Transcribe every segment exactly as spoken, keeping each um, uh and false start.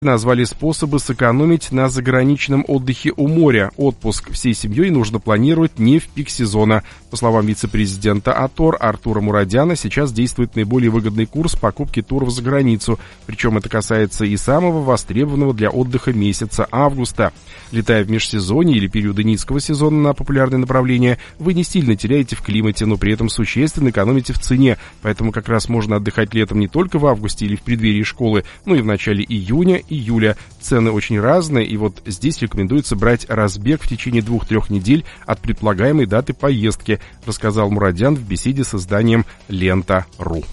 назвали способы сэкономить на заграничном отдыхе у моря. Отпуск всей семьей нужно планировать не в пик сезона. По словам вице-президента АТОР Артура Мурадяна, сейчас действует наиболее выгодный курс покупки туров за границу. Причем это касается и самого востребованного для отдыха месяца августа. Летая в межсезонье или периоды низкого сезона на популярные направления, вы не сильно теряете в климате, но при этом существенно экономите в цене. Поэтому как раз можно отдыхать летом не только в августе или в преддверии школы, но и в начале июня, июля. Цены очень разные, и вот здесь рекомендуется брать разбег в течение двух-трех недель от предполагаемой даты поездки, рассказал Мурадян в беседе с изданием Лента точка ру.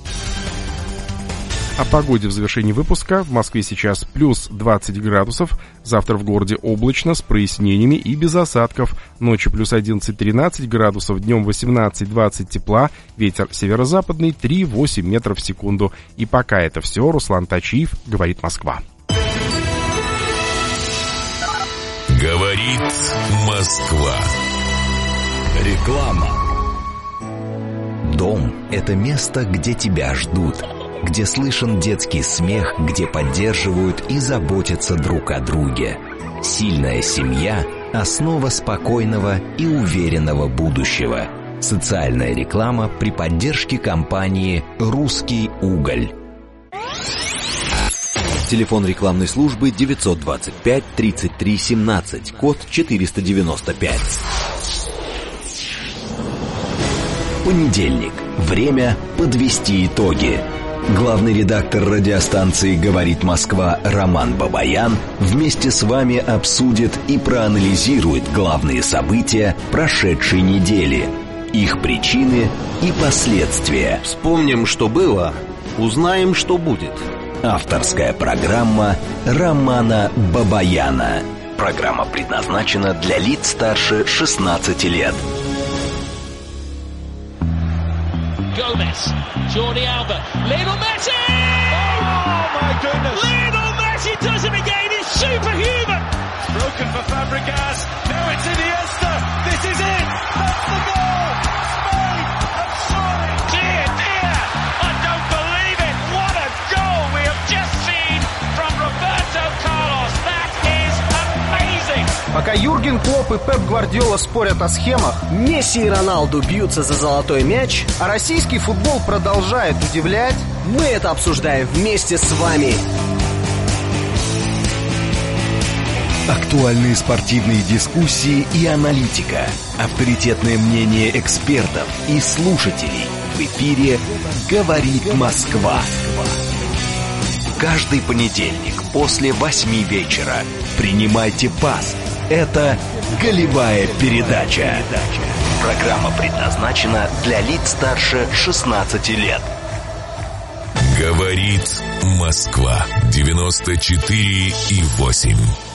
О погоде в завершении выпуска. В Москве сейчас плюс двадцать градусов. Завтра в городе облачно, с прояснениями и без осадков. Ночью плюс одиннадцать-тринадцать градусов, днем восемнадцать-двадцать тепла. Ветер северо-западный три-восемь метров в секунду. И пока это все. Руслан Тачиев, говорит Москва. Говорит Москва. Реклама. Дом – это место, где тебя ждут, где слышен детский смех, где поддерживают и заботятся друг о друге. Сильная семья – основа спокойного и уверенного будущего. Социальная реклама при поддержке компании «Русский уголь». Телефон рекламной службы девятьсот двадцать пять тридцать три семнадцать, код четыреста девяносто пять. Понедельник. Время подвести итоги. Главный редактор радиостанции «Говорит Москва» Роман Бабаян вместе с вами обсудит и проанализирует главные события прошедшей недели, их причины и последствия. Вспомним, что было, узнаем, что будет. Авторская программа Романа Бабаяна. Программа предназначена для лиц старше шестнадцати лет. Gomez, Jordi Alba, Lionel Messi! Oh my goodness! Lionel Messi does it again, it's superhuman! Broken for Fabregas, now it's Iniesta, this is it! That's the goal! Spain have scored! Dear, dear, I don't believe it! What a goal we have just seen from Roberto Carlos! That is amazing! Пока Юрген Клопп и Пеп Гвардиола спорят о схемах, Месси и Роналду бьются за золотой мяч, а российский футбол продолжает удивлять, мы это обсуждаем вместе с вами. Актуальные спортивные дискуссии и аналитика, авторитетное мнение экспертов и слушателей. В эфире «Говорит Москва». Каждый понедельник после восьми вечера принимайте пас. Это «Голевая передача». Программа предназначена для лиц старше шестнадцати лет. Говорит Москва. девяносто четыре и восемь.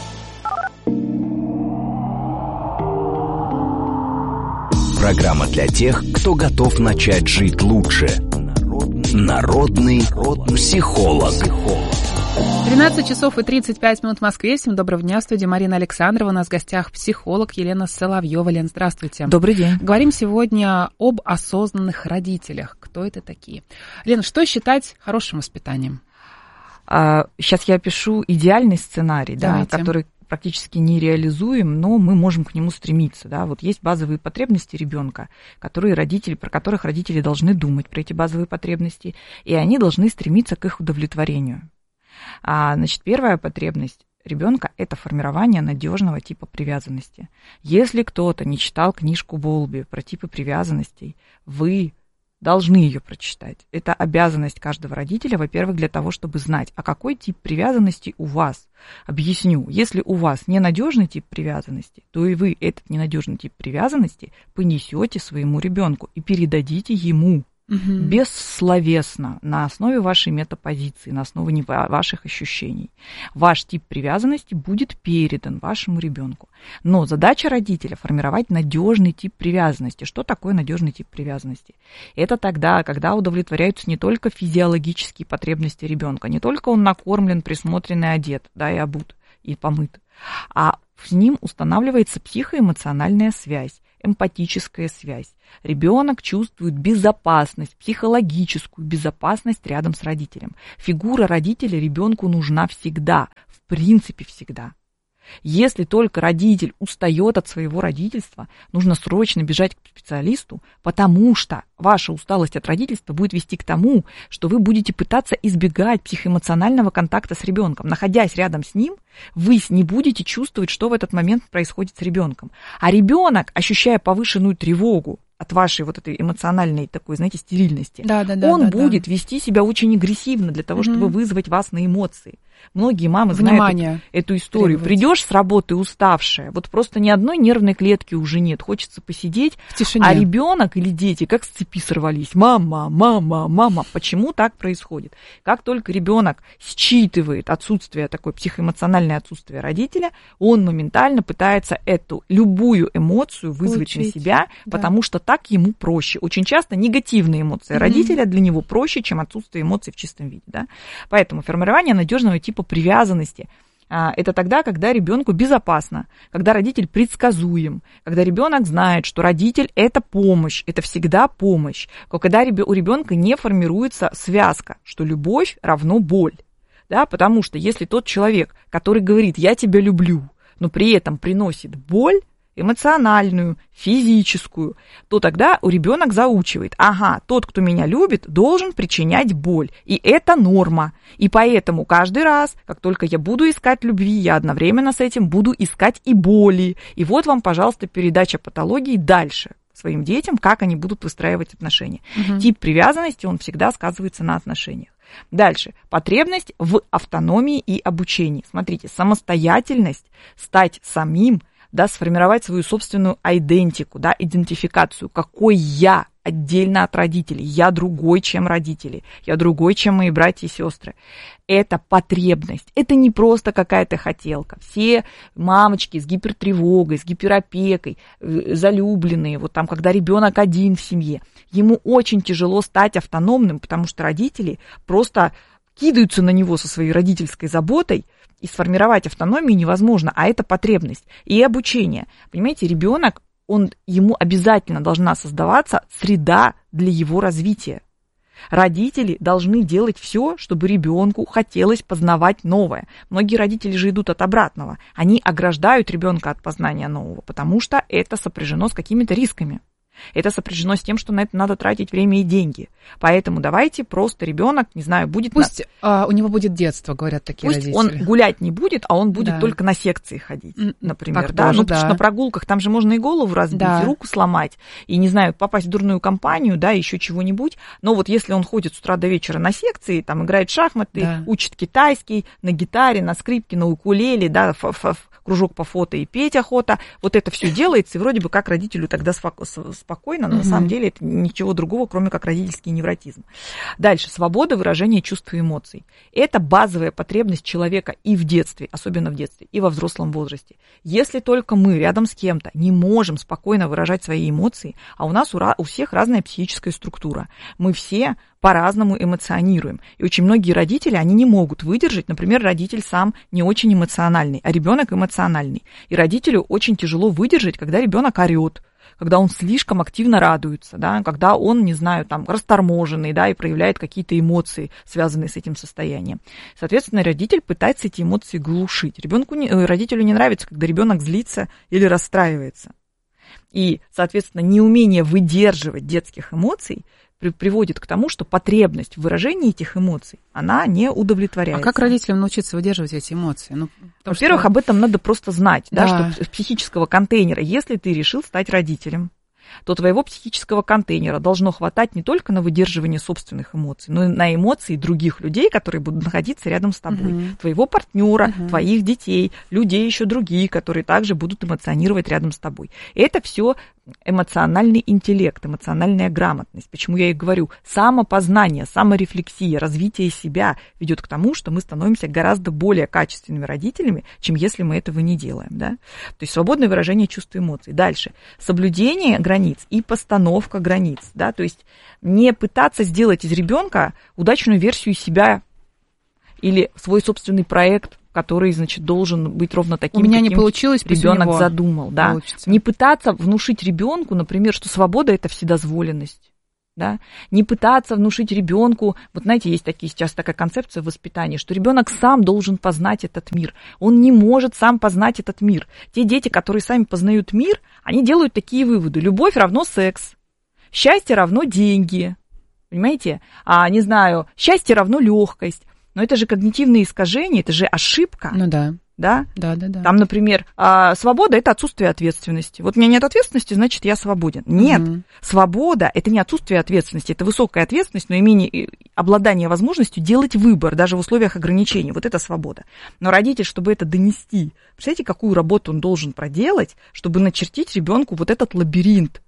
Программа для тех, кто готов начать жить лучше. Народный психолог. тринадцать часов и тридцать пять минут в Москве. Всем доброго дня. В студии Марина Александрова. У нас в гостях психолог Елена Соловьева. Лен, здравствуйте. Добрый день. Говорим сегодня об осознанных родителях. Кто это такие? Лен, что считать хорошим воспитанием? А, сейчас я опишу идеальный сценарий, да, который практически нереализуем, но мы можем к нему стремиться. Да. Вот есть базовые потребности ребенка, которые родители, про которых родители должны думать, про эти базовые потребности, и они должны стремиться к их удовлетворению. А, значит, первая потребность ребенка – это формирование надежного типа привязанности. Если кто-то не читал книжку Болби про типы привязанностей, вы должны ее прочитать. Это обязанность каждого родителя, во-первых, для того, чтобы знать, а какой тип привязанности у вас. Объясню, если у вас ненадежный тип привязанности, то и вы этот ненадежный тип привязанности понесете своему ребенку и передадите ему. Угу. Бессловесно, на основе вашей метапозиции, на основе ваших ощущений. Ваш тип привязанности будет передан вашему ребенку. Но задача родителя – формировать надежный тип привязанности. Что такое надежный тип привязанности? Это тогда, когда удовлетворяются не только физиологические потребности ребенка, не только он накормлен, присмотрен и одет, да, и обут, и помыт, а с ним устанавливается психоэмоциональная связь. эмпатическая связь. Ребенок чувствует безопасность, психологическую безопасность рядом с родителем. Фигура родителя ребенку нужна всегда, в принципе всегда. Если только родитель устает от своего родительства, нужно срочно бежать к специалисту, потому что ваша усталость от родительства будет вести к тому, что вы будете пытаться избегать психоэмоционального контакта с ребенком. Находясь рядом с ним, вы не будете чувствовать, что в этот момент происходит с ребенком. А ребенок, ощущая повышенную тревогу от вашей вот этой эмоциональной такой, знаете, стерильности, да, да, да, он да, будет да. вести себя очень агрессивно для того, чтобы mm-hmm. вызвать вас на эмоции. Многие мамы Внимание. знают эту, эту историю. Требовать. Придешь с работы уставшая, вот просто ни одной нервной клетки уже нет, хочется посидеть, в тишине. А ребенок или дети как с цепи сорвались. Мама, мама, мама. Почему так происходит? Как только ребенок считывает отсутствие, такое психоэмоциональное отсутствие родителя, он моментально пытается эту любую эмоцию вызвать Получить. на себя, да. потому что так ему проще. Очень часто негативные эмоции mm-hmm. родителя для него проще, чем отсутствие эмоций в чистом виде. Да? Поэтому формирование надежного типа привязанности – это тогда, когда ребенку безопасно, когда родитель предсказуем, когда ребенок знает, что родитель – это помощь, это всегда помощь, когда у ребенка не формируется связка, что любовь равно боль. Да? Потому что если тот человек, который говорит «я тебя люблю», но при этом приносит боль, эмоциональную, физическую, то тогда у ребенок заучивает, ага, тот, кто меня любит, должен причинять боль, и это норма, и поэтому каждый раз, как только я буду искать любви, я одновременно с этим буду искать и боли, и вот вам, пожалуйста, передача патологии дальше своим детям, как они будут выстраивать отношения. Угу. Тип привязанности, он всегда сказывается на отношениях. Дальше. Потребность в автономии и обучении. Смотрите, самостоятельность, стать самим, да, сформировать свою собственную айдентику, да, идентификацию, какой я отдельно от родителей, я другой, чем родители, я другой, чем мои братья и сестры. Это потребность, это не просто какая-то хотелка. Все мамочки с гипертревогой, с гиперопекой, залюбленные, вот там, когда ребенок один в семье, ему очень тяжело стать автономным, потому что родители просто кидаются на него со своей родительской заботой, и сформировать автономию невозможно, а это потребность. И обучение. Понимаете, ребенок, он, ему обязательно должна создаваться среда для его развития. Родители должны делать все, чтобы ребенку хотелось познавать новое. Многие родители же идут от обратного. Они ограждают ребенка от познания нового, потому что это сопряжено с какими-то рисками. Это сопряжено с тем, что на это надо тратить время и деньги. Поэтому давайте просто ребенок, не знаю, будет... Пусть на... а, у него будет детство, говорят такие Пусть родители. Он гулять не будет, а он будет да. только на секции ходить, например. Так да? тоже, Ну, да. потому что на прогулках там же можно и голову разбить, да. и руку сломать, и, не знаю, попасть в дурную компанию, да, еще чего-нибудь. Но вот если он ходит с утра до вечера на секции, там играет в шахматы, да. учит китайский, на гитаре, на скрипке, на укулеле, да, кружок по фото и петь охота, вот это все делается, и вроде бы как родителю тогда спокойно, но угу. на самом деле это ничего другого, кроме как родительский невротизм. Дальше. Свобода выражения чувств и эмоций. Это базовая потребность человека и в детстве, особенно в детстве, и во взрослом возрасте. Если только мы рядом с кем-то не можем спокойно выражать свои эмоции, а у нас у, у всех разная психическая структура, мы все по-разному эмоционируем. И очень многие родители, они не могут выдержать, например, родитель сам не очень эмоциональный, а ребенок эмоциональный. И родителю очень тяжело выдержать, когда ребенок орет, когда он слишком активно радуется, да, когда он, не знаю, там, расторможенный, да, и проявляет какие-то эмоции, связанные с этим состоянием. Соответственно, родитель пытается эти эмоции глушить. Ребенку не, родителю не нравится, когда ребенок злится или расстраивается. И, соответственно, неумение выдерживать детских эмоций приводит к тому, что потребность в выражении этих эмоций, она не удовлетворяется. А как родителям научиться выдерживать эти эмоции? Ну, Во-первых, что... об этом надо просто знать, да. Да, что с психического контейнера, если ты решил стать родителем, то твоего психического контейнера должно хватать не только на выдерживание собственных эмоций, но и на эмоции других людей, которые будут находиться рядом с тобой. Uh-huh. Твоего партнера, uh-huh. твоих детей, людей еще другие, которые также будут эмоционировать рядом с тобой. И это все эмоциональный интеллект, эмоциональная грамотность. Почему я и говорю, самопознание, саморефлексия, развитие себя ведет к тому, что мы становимся гораздо более качественными родителями, чем если мы этого не делаем. Да? То есть свободное выражение чувств и эмоций. Дальше. Соблюдение границ и постановка границ. Да? То есть не пытаться сделать из ребенка удачную версию себя или свой собственный проект, который, значит, должен быть ровно таким, у меня каким не получилось, ребенок задумал. Да. Получится. Не пытаться внушить ребенку, например, что свобода – это вседозволенность. Да? Не пытаться внушить ребенку, вот знаете, есть такие, сейчас такая концепция в воспитании, что ребенок сам должен познать этот мир. Он не может сам познать этот мир. Те дети, которые сами познают мир, они делают такие выводы. Любовь равно секс, счастье равно деньги, понимаете? А, не знаю, счастье равно легкость. Но это же когнитивные искажения, это же ошибка. Ну да. Да? Да, да, да. Там, например, свобода – это отсутствие ответственности. Вот у меня нет ответственности, значит, я свободен. Нет, угу. Свобода – это не отсутствие ответственности, это высокая ответственность, но имение, обладание возможностью делать выбор, даже в условиях ограничений. Вот это свобода. Но родитель, чтобы это донести, представляете, какую работу он должен проделать, чтобы начертить ребенку вот этот лабиринт.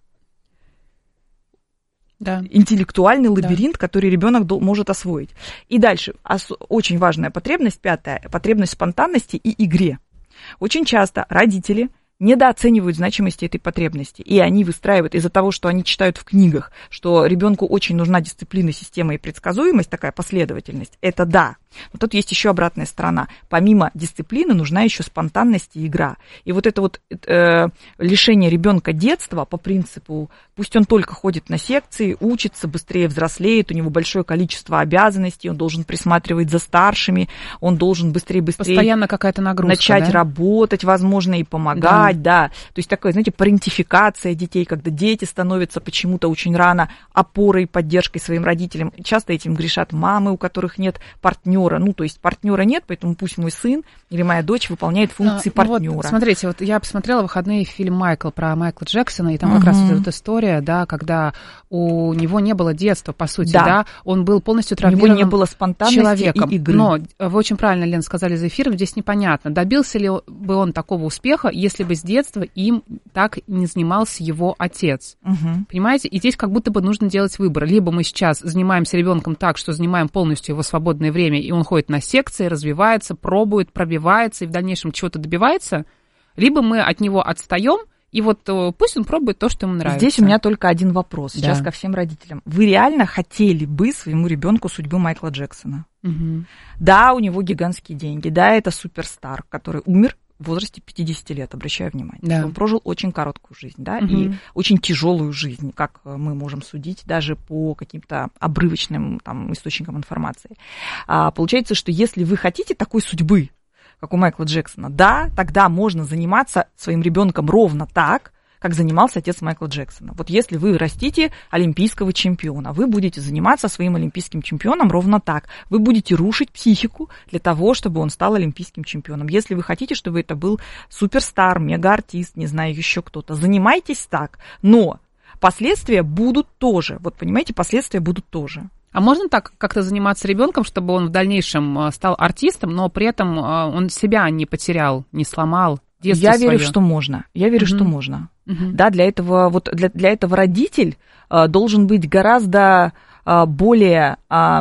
Да. Интеллектуальный лабиринт, да. который ребенок может освоить. И дальше, очень важная потребность, пятая, потребность в спонтанности и игре. Очень часто родители недооценивают значимость этой потребности, и они выстраивают из-за того, что они читают в книгах, что ребенку очень нужна дисциплина, система и предсказуемость, такая последовательность, это да. Но тут есть еще обратная сторона. Помимо дисциплины нужна еще спонтанность и игра. И вот это вот э, лишение ребенка детства по принципу, пусть он только ходит на секции, учится, быстрее взрослеет, у него большое количество обязанностей, он должен присматривать за старшими, он должен быстрее-быстрее постоянно какая-то нагрузка, начать да? работать, возможно, и помогать, да. да. То есть такая, знаете, парентификация детей, когда дети становятся почему-то очень рано опорой, поддержкой своим родителям. Часто этим грешат мамы, у которых нет партнера. Ну, то есть партнера нет, поэтому пусть мой сын или моя дочь выполняет функции а, партнера. Вот, смотрите, вот я посмотрела в выходные фильм «Майкл» про Майкла Джексона, и там как uh-huh. раз вот эта история, да, когда у него не было детства, по сути, да, да он был полностью травмированным человеком. У него не было спонтанности и игры. Но вы очень правильно, Лен, сказали за эфиром, здесь непонятно, добился ли бы он такого успеха, если бы с детства им так не занимался его отец. Uh-huh. Понимаете? И здесь как будто бы нужно делать выбор. Либо мы сейчас занимаемся ребенком так, что занимаем полностью его свободное время, и он ходит на секции, развивается, пробует, пробивается и в дальнейшем чего-то добивается, либо мы от него отстаем, и вот пусть он пробует то, что ему нравится. Здесь у меня только один вопрос сейчас да. ко всем родителям. Вы реально хотели бы своему ребенку судьбу Майкла Джексона? Угу. Да, у него гигантские деньги, да, это суперстар, который умер в возрасте пятьдесят лет, обращаю внимание. Да. Он прожил очень короткую жизнь, да, угу. и очень тяжелую жизнь, как мы можем судить даже по каким-то обрывочным там, источникам информации. А, получается, что если вы хотите такой судьбы, как у Майкла Джексона, да, тогда можно заниматься своим ребенком ровно так, как занимался отец Майкла Джексона. Вот если вы растите олимпийского чемпиона, вы будете заниматься своим олимпийским чемпионом ровно так. Вы будете рушить психику для того, чтобы он стал олимпийским чемпионом. Если вы хотите, чтобы это был суперстар, мегаартист, не знаю, еще кто-то, занимайтесь так. Но последствия будут тоже. Вот понимаете, последствия будут тоже. А можно так как-то заниматься ребенком, чтобы он в дальнейшем стал артистом, но при этом он себя не потерял, не сломал? Я верю, свое. что можно. Я верю, mm-hmm. что можно. Mm-hmm. Да, для этого, вот, для, для этого родитель а, должен быть гораздо а, более, а,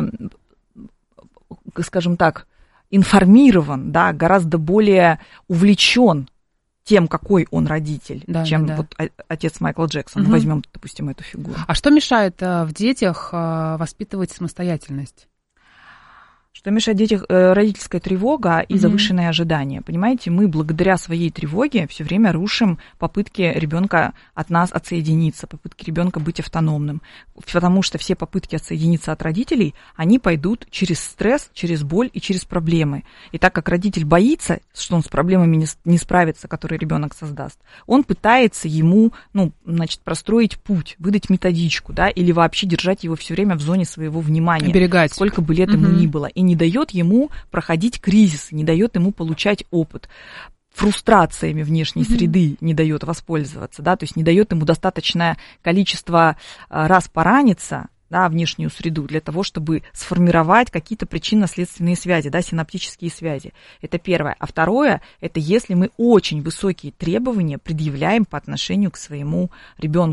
скажем так, информирован, да, гораздо более увлечен тем, какой он родитель, да, чем да, да. вот отец Майкла Джексона. Mm-hmm. Возьмем, допустим, эту фигуру. А что мешает а, в детях а, воспитывать самостоятельность? Что мешает детям родительская тревога и завышенные mm-hmm. ожидания. Понимаете, мы благодаря своей тревоге все время рушим попытки ребенка от нас отсоединиться, попытки ребенка быть автономным. Потому что все попытки отсоединиться от родителей, они пойдут через стресс, через боль и через проблемы. И так как родитель боится, что он с проблемами не, не справится, которые ребенок создаст, он пытается ему, ну, значит, простроить путь, выдать методичку, да, или вообще держать его все время в зоне своего внимания. Оберегать. Сколько бы лет mm-hmm. ему ни было. И не дает ему проходить кризисы, не дает ему получать опыт. Фрустрациями внешней mm-hmm. среды не дает воспользоваться, да, то есть не дает ему достаточное количество раз пораниться, да, внешнюю среду для того, чтобы сформировать какие-то причинно-следственные связи, да, синаптические связи. Это первое. А второе, это если мы очень высокие требования предъявляем по отношению к своему ребенку.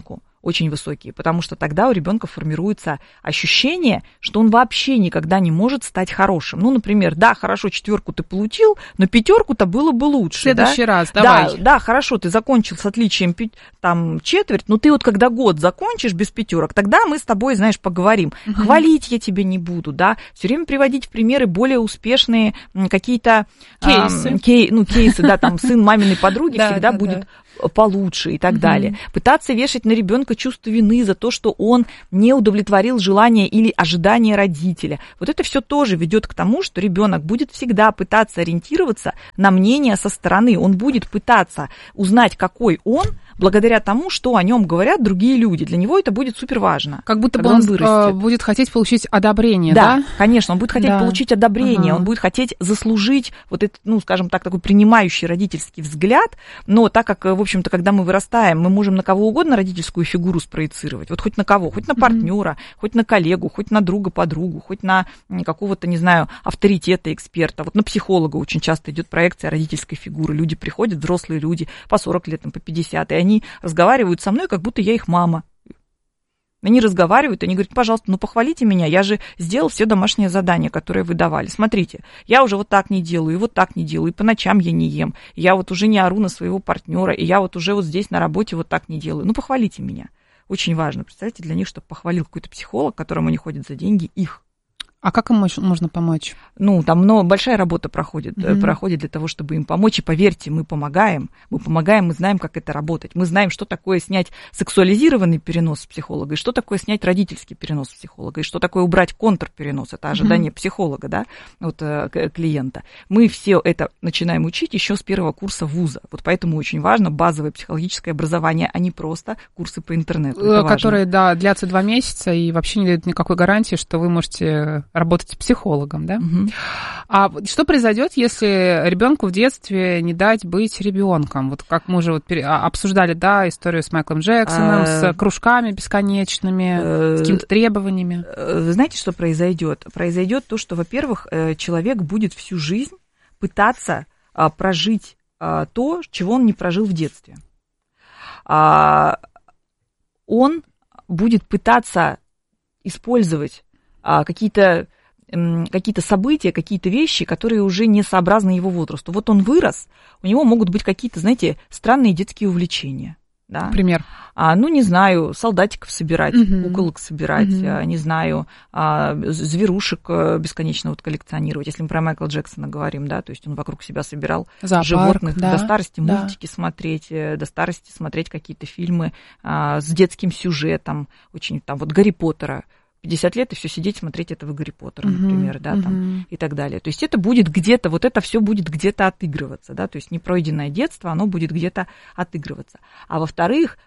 очень высокие, потому что тогда у ребенка формируется ощущение, что он вообще никогда не может стать хорошим. Ну, например, да, хорошо, четверку ты получил, но пятерку-то было бы лучше. В следующий да? раз, давай. Да, да, хорошо, ты закончил с отличием там четверть, но ты вот когда год закончишь без пятерок, тогда мы с тобой, знаешь, поговорим. Угу. Хвалить я тебя не буду, да, все время приводить в примеры более успешные какие-то кейсы, эм, кей, ну, кейсы, да, там сын маминой подруги всегда будет получше и так далее. Пытаться вешать на ребенка чувство вины за то, что он не удовлетворил желания или ожидания родителя. Вот это все тоже ведет к тому, что ребенок будет всегда пытаться ориентироваться на мнение со стороны. Он будет пытаться узнать, какой он, благодаря тому, что о нем говорят другие люди. Для него это будет супер важно. Как будто бы он, он будет хотеть получить одобрение, да? Да, конечно, он будет хотеть да. получить одобрение, ага. он будет хотеть заслужить вот этот, ну, скажем так, такой принимающий родительский взгляд, но так как, в общем-то, когда мы вырастаем, мы можем на кого угодно родительскую фигуру спроецировать, вот хоть на кого, хоть на партнера, mm-hmm. хоть на коллегу, хоть на друга, подругу, хоть на какого-то, не знаю, авторитета, эксперта, вот на психолога очень часто идет проекция родительской фигуры, люди приходят, взрослые люди, по сорок лет, там, по пятьдесят, и они разговаривают со мной, как будто я их мама. Они разговаривают, они говорят, пожалуйста, ну похвалите меня, я же сделал все домашние задания, которые вы давали. Смотрите, я уже вот так не делаю, и вот так не делаю, и по ночам я не ем, я вот уже не ору на своего партнера, и я вот уже вот здесь на работе вот так не делаю. Ну похвалите меня. Очень важно, представьте, для них, чтобы похвалил какой-то психолог, которому они ходят за деньги, их. А как им можно помочь? Ну, там много, большая работа проходит, mm-hmm. проходит для того, чтобы им помочь. И поверьте, мы помогаем. Мы помогаем, мы знаем, как это работать. Мы знаем, что такое снять сексуализированный перенос с психолога, и что такое снять родительский перенос с психолога, и что такое убрать контрперенос. Это ожидание mm-hmm. психолога, да, вот, клиента. Мы все это начинаем учить еще с первого курса вуза. Вот поэтому очень важно базовое психологическое образование, а не просто курсы по интернету. Которые, да, длятся два месяца и вообще не дают никакой гарантии, что вы можете работать с психологом, да? Угу. А что произойдет, если ребенку в детстве не дать быть ребенком? Вот как мы уже вот обсуждали, да, историю с Майклом Джексоном, а... с кружками бесконечными, а... с какими-то требованиями. Знаете, что произойдет? Произойдет то, что, во-первых, человек будет всю жизнь пытаться прожить то, чего он не прожил в детстве. Он будет пытаться использовать какие-то, какие-то события, какие-то вещи, которые уже не сообразны его возрасту. Вот он вырос, у него могут быть какие-то, знаете, странные детские увлечения. Да? Например? А, ну, не знаю, солдатиков собирать, uh-huh. куколок собирать, uh-huh. а, не знаю, а, зверушек бесконечно вот коллекционировать. Если мы про Майкла Джексона говорим, да, то есть он вокруг себя собирал зоопарк, животных, да, до старости да. мультики смотреть, до старости смотреть какие-то фильмы а, с детским сюжетом, очень там вот Гарри Поттера. пятьдесят лет и все сидеть, смотреть этого Гарри Поттера, uh-huh, например, да, uh-huh. там, и так далее. То есть это будет где-то, вот это все будет где-то отыгрываться, да, то есть непройденное детство, оно будет где-то отыгрываться. А во-вторых,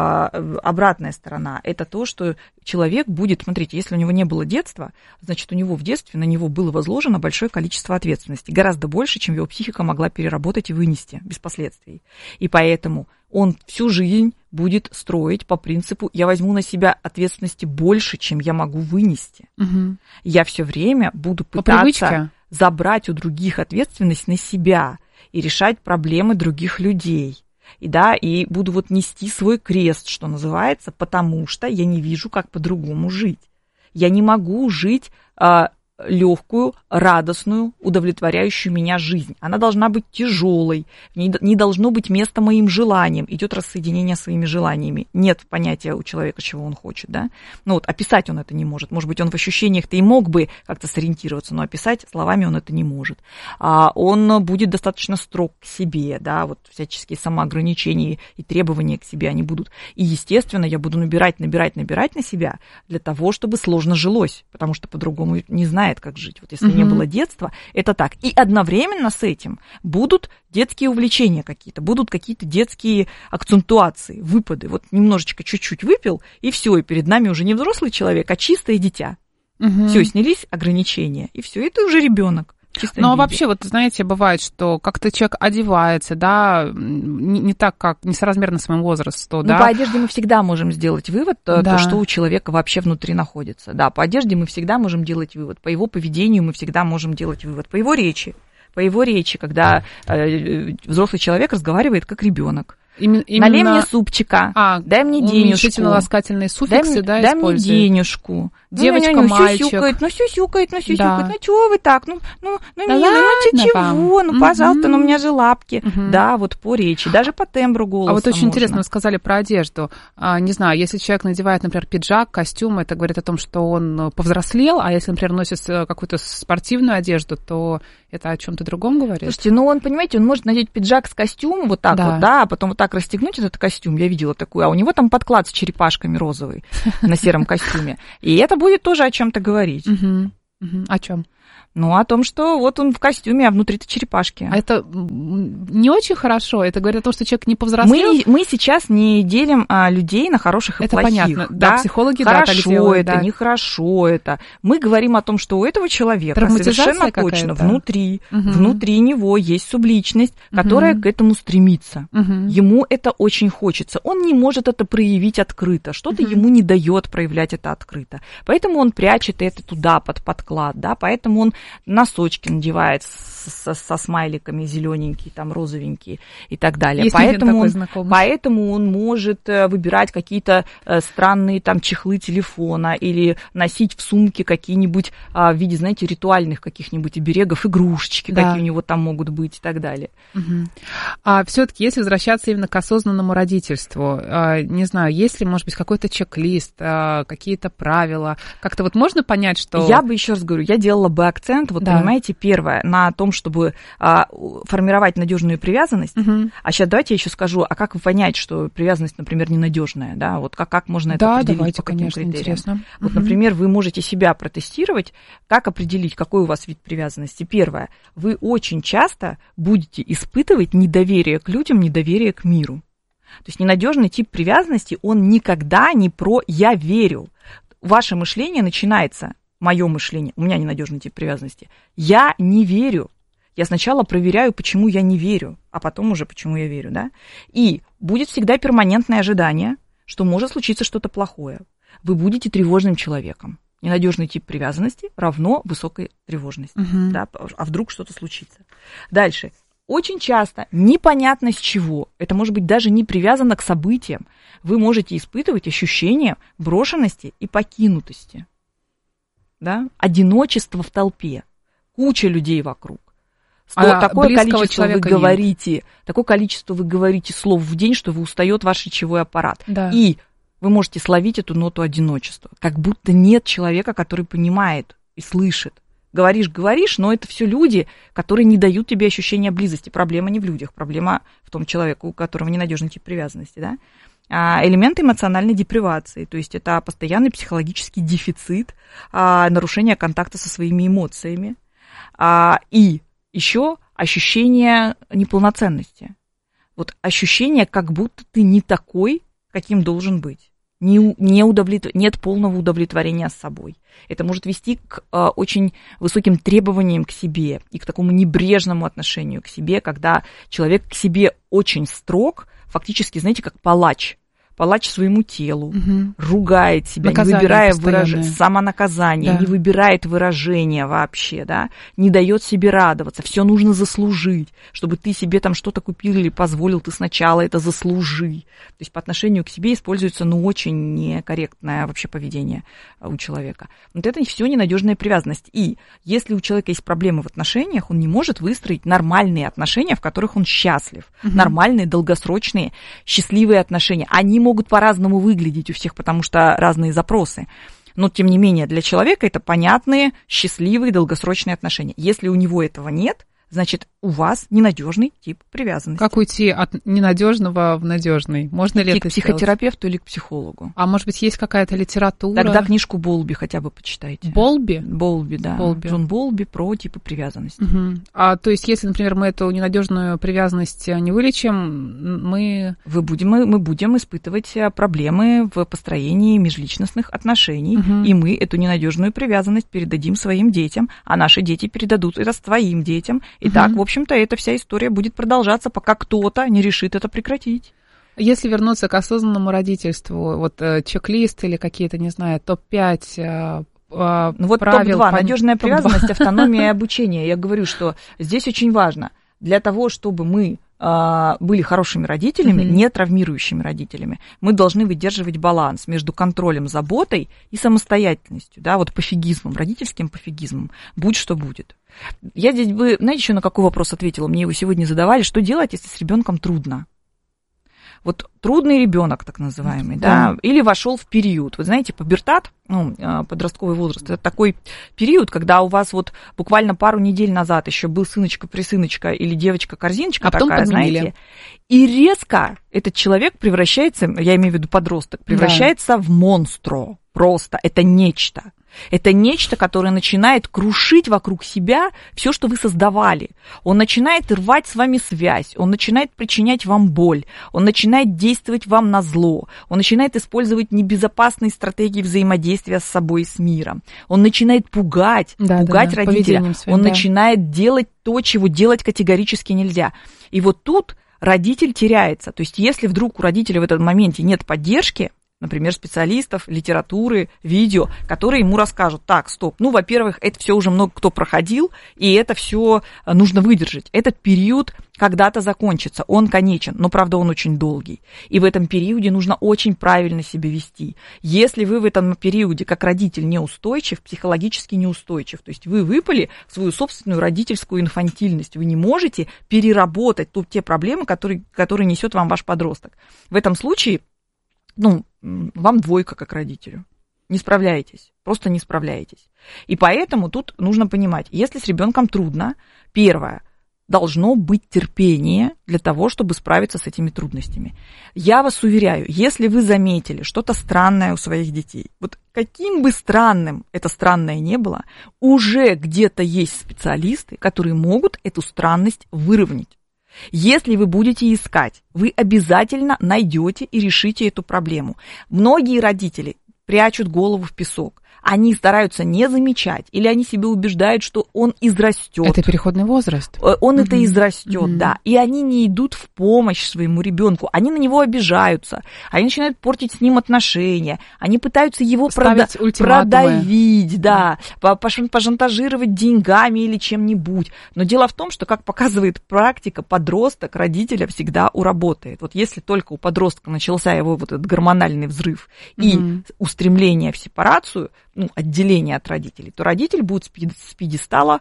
обратная сторона, это то, что человек будет, смотрите, если у него не было детства, значит, у него в детстве на него было возложено большое количество ответственности, гораздо больше, чем его психика могла переработать и вынести без последствий. И поэтому он всю жизнь будет строить по принципу «я возьму на себя ответственности больше, чем я могу вынести». Угу. Я все время буду пытаться забрать у других ответственность на себя и решать проблемы других людей. И, да, и буду вот нести свой крест, что называется, потому что я не вижу, как по-другому жить. Я не могу жить а, легкую, радостную, удовлетворяющую меня жизнь. Она должна быть тяжелой, не должно быть места моим желаниям. Идет рассоединение своими желаниями. Нет понятия у человека, чего он хочет, да. Ну вот, описать он это не может. Может быть, он в ощущениях-то и мог бы как-то сориентироваться, но описать словами он это не может. А он будет достаточно строг к себе, да, вот всяческие самоограничения и требования к себе, они будут. И, естественно, я буду набирать, набирать, набирать на себя для того, чтобы сложно жилось, потому что по-другому не знаю, как жить. Вот если uh-huh. не было детства, это так. И одновременно с этим будут детские увлечения какие-то, будут какие-то детские акцентуации, выпады. Вот немножечко, чуть-чуть выпил, и все, и перед нами уже не взрослый человек, а чистое дитя. Uh-huh. Все, снялись ограничения, и все, это уже ребенок. Ну, а вообще, вот, знаете, бывает, что как-то человек одевается, да, не, не так, как, несоразмерно своему возрасту, ну, да. по одежде мы всегда можем сделать вывод, да. то, что у человека вообще внутри находится. Да, по одежде мы всегда можем делать вывод, по его поведению мы всегда можем делать вывод, по его речи, по его речи, когда э, взрослый человек разговаривает как ребенок. Именно... налей мне супчика, а, дай мне денежку. Уменьшительно-ласкательные суффиксы, дай, да, дай мне денежку. Девочка, ну, ну, ну, мальчик. Сюсюкает, ну, сюсюкает, ну, сюсюкает, да. ну, чего вы так? Ну, ну, ну, да милый, ну, чего, вам? ну, пожалуйста, угу. ну, у меня же лапки. Угу. Да, вот по речи, даже по тембру голоса А вот очень можно. интересно, вы сказали про одежду. А, не знаю, если человек надевает, например, пиджак, костюм, это говорит о том, что он повзрослел, а если, например, носит какую-то спортивную одежду, то это о чем-то другом говорит? Слушайте, ну, он, понимаете, он может надеть пиджак с костюмом вот так да. вот, да, а потом вот так расстегнуть этот костюм, я видела такую, а у него там подклад с черепашками розовый на сером костюме. И это будет тоже о чем-то говорить. Угу. Угу. О чем? Ну, о том, что вот он в костюме, а внутри-то черепашки. А это не очень хорошо? Это говорит о том, что человек не повзрослел? Мы, мы сейчас не делим а, людей на хороших и это плохих. Это понятно. Да, да, психологи, хорошо да, так делают, это, да. нехорошо это. Мы говорим о том, что у этого человека совершенно точно внутри, угу. внутри него есть субличность, которая угу. к этому стремится. Угу. Ему это очень хочется. Он не может это проявить открыто. Что-то угу. ему не дает проявлять это открыто. Поэтому он прячет это туда, под подклад, да, поэтому он носочки надевает со, со смайликами зелененькие, там розовенькие и так далее. Есть поэтому, он, поэтому он может выбирать какие-то странные там чехлы телефона или носить в сумке какие-нибудь в виде, знаете, ритуальных каких-нибудь оберегов, игрушечки, да. какие у него там могут быть и так далее. Угу. А все-таки, если возвращаться именно к осознанному родительству, не знаю, есть ли, может быть, какой-то чек-лист, какие-то правила, как-то вот можно понять, что... Я бы еще раз говорю, я делала бы акцент, вот да. понимаете, первое, на том, чтобы а, формировать надежную привязанность. Угу. А сейчас давайте я еще скажу, а как понять, что привязанность, например, ненадежная, да, вот как, как можно это да, определить? Давайте, по каким конечно, критериям? Интересно. Вот, угу. например, вы можете себя протестировать, как определить, какой у вас вид привязанности. Первое, вы очень часто будете испытывать недоверие к людям, недоверие к миру. То есть ненадежный тип привязанности, он никогда не про «я верю». Ваше мышление начинается, мое мышление, у меня ненадежный тип привязанности, я не верю. Я сначала проверяю, почему я не верю, а потом уже, почему я верю, да? И будет всегда перманентное ожидание, что может случиться что-то плохое. Вы будете тревожным человеком. Ненадежный тип привязанности равно высокой тревожности, угу. да? А вдруг что-то случится. Дальше. Очень часто непонятно с чего, это может быть даже не привязано к событиям, вы можете испытывать ощущение брошенности и покинутости, да? Одиночество в толпе, куча людей вокруг. А такое количество вы говорите, нет. такое количество вы говорите слов в день, что вы устает ваш речевой аппарат. Да. И вы можете словить эту ноту одиночества, как будто нет человека, который понимает и слышит. Говоришь, говоришь, но это все люди, которые не дают тебе ощущения близости. Проблема не в людях, проблема в том человеке, у которого ненадежный тип привязанности, да? А, элементы эмоциональной депривации, то есть это постоянный психологический дефицит, а, нарушение контакта со своими эмоциями а, и еще ощущение неполноценности. Вот ощущение, как будто ты не такой, каким должен быть. Не, не удовлетв... Нет полного удовлетворения с собой. Это может вести к э, очень высоким требованиям к себе и к такому небрежному отношению к себе, когда человек к себе очень строг, фактически, знаете, как палач. Палач своему телу, угу. ругает себя, наказание не выбирая выражение, самонаказание, да. не выбирает выражения вообще, да, не дает себе радоваться, все нужно заслужить, чтобы ты себе там что-то купил или позволил, ты сначала это заслужи. То есть по отношению к себе используется, ну, очень некорректное вообще поведение у человека. Вот это все ненадежная привязанность. И если у человека есть проблемы в отношениях, он не может выстроить нормальные отношения, в которых он счастлив, угу. нормальные, долгосрочные, счастливые отношения. Они могут по-разному выглядеть у всех, потому что разные запросы. Но, тем не менее, для человека это понятные, счастливые, долгосрочные отношения. Если у него этого нет, значит, у вас ненадежный тип привязанности. Как уйти от ненадежного в надежный? Можно ли идти это к психотерапевту сделать? Или к психологу? А может быть, есть какая-то литература? Тогда книжку Болби хотя бы почитайте. Болби? Болби, да. Болби. Джон Болби про типы привязанности. Угу. А то есть, если, например, мы эту ненадежную привязанность не вылечим, мы... Вы будем, мы, мы будем испытывать проблемы в построении межличностных отношений, угу. и мы эту ненадежную привязанность передадим своим детям, а наши дети передадут это своим детям. И угу. так, в общем-то, эта вся история будет продолжаться, пока кто-то не решит это прекратить. Если вернуться к осознанному родительству, вот чек-лист или какие-то, не знаю, топ пять ну, вот правил... топ два, по... надежная топ привязанность, автономия и обучение. Я говорю, что здесь очень важно. Для того, чтобы мы были хорошими родителями, mm-hmm. не травмирующими родителями. Мы должны выдерживать баланс между контролем, заботой и самостоятельностью, да, вот пофигизмом, родительским пофигизмом, будь что будет. Я здесь бы, знаете, еще на какой вопрос ответила? Мне его сегодня задавали, что делать, если с ребенком трудно? Вот трудный ребенок, так называемый, да, да, или вошел в период. Вы знаете, пубертат, ну, подростковый возраст, это такой период, когда у вас вот буквально пару недель назад еще был сыночка-присыночка или девочка-корзиночка, а такая, знаете, и резко этот человек превращается, я имею в виду подросток, превращается да. в монстро. Просто это нечто. Это нечто, которое начинает крушить вокруг себя все, что вы создавали. Он начинает рвать с вами связь, он начинает причинять вам боль, он начинает действовать вам на зло, он начинает использовать небезопасные стратегии взаимодействия с собой и с миром. Он начинает пугать, да, пугать да, да, родителя. Своим, он да. начинает делать то, чего делать категорически нельзя. И вот тут родитель теряется. То есть если вдруг у родителя в этом моменте нет поддержки, например, специалистов, литературы, видео, которые ему расскажут, так, стоп, ну, во-первых, это все уже много кто проходил, и это все нужно выдержать. Этот период когда-то закончится, он конечен, но, правда, он очень долгий. И в этом периоде нужно очень правильно себя вести. Если вы в этом периоде, как родитель, неустойчив, психологически неустойчив, то есть вы выпали в свою собственную родительскую инфантильность, вы не можете переработать ту, те проблемы, которые, которые несет вам ваш подросток. В этом случае, ну, вам двойка как родителю. Не справляетесь, просто не справляетесь. И поэтому тут нужно понимать, если с ребенком трудно, первое, должно быть терпение для того, чтобы справиться с этими трудностями. Я вас уверяю, если вы заметили что-то странное у своих детей, вот каким бы странным это странное не было, уже где-то есть специалисты, которые могут эту странность выровнять. Если вы будете искать, вы обязательно найдете и решите эту проблему. Многие родители прячут голову в песок. Они стараются не замечать, или они себе убеждают, что он израстет. Это переходный возраст. Он mm-hmm. это израстет, mm-hmm. да. И они не идут в помощь своему ребенку. Они на него обижаются. Они начинают портить с ним отношения. Они пытаются его прода- продавить, да, mm-hmm. пошантажировать деньгами или чем-нибудь. Но дело в том, что, как показывает практика, подросток родителя всегда уработает. Вот если только у подростка начался его вот этот гормональный взрыв mm-hmm. и устремление в сепарацию, ну, отделение от родителей, то родитель будет с пьедестала,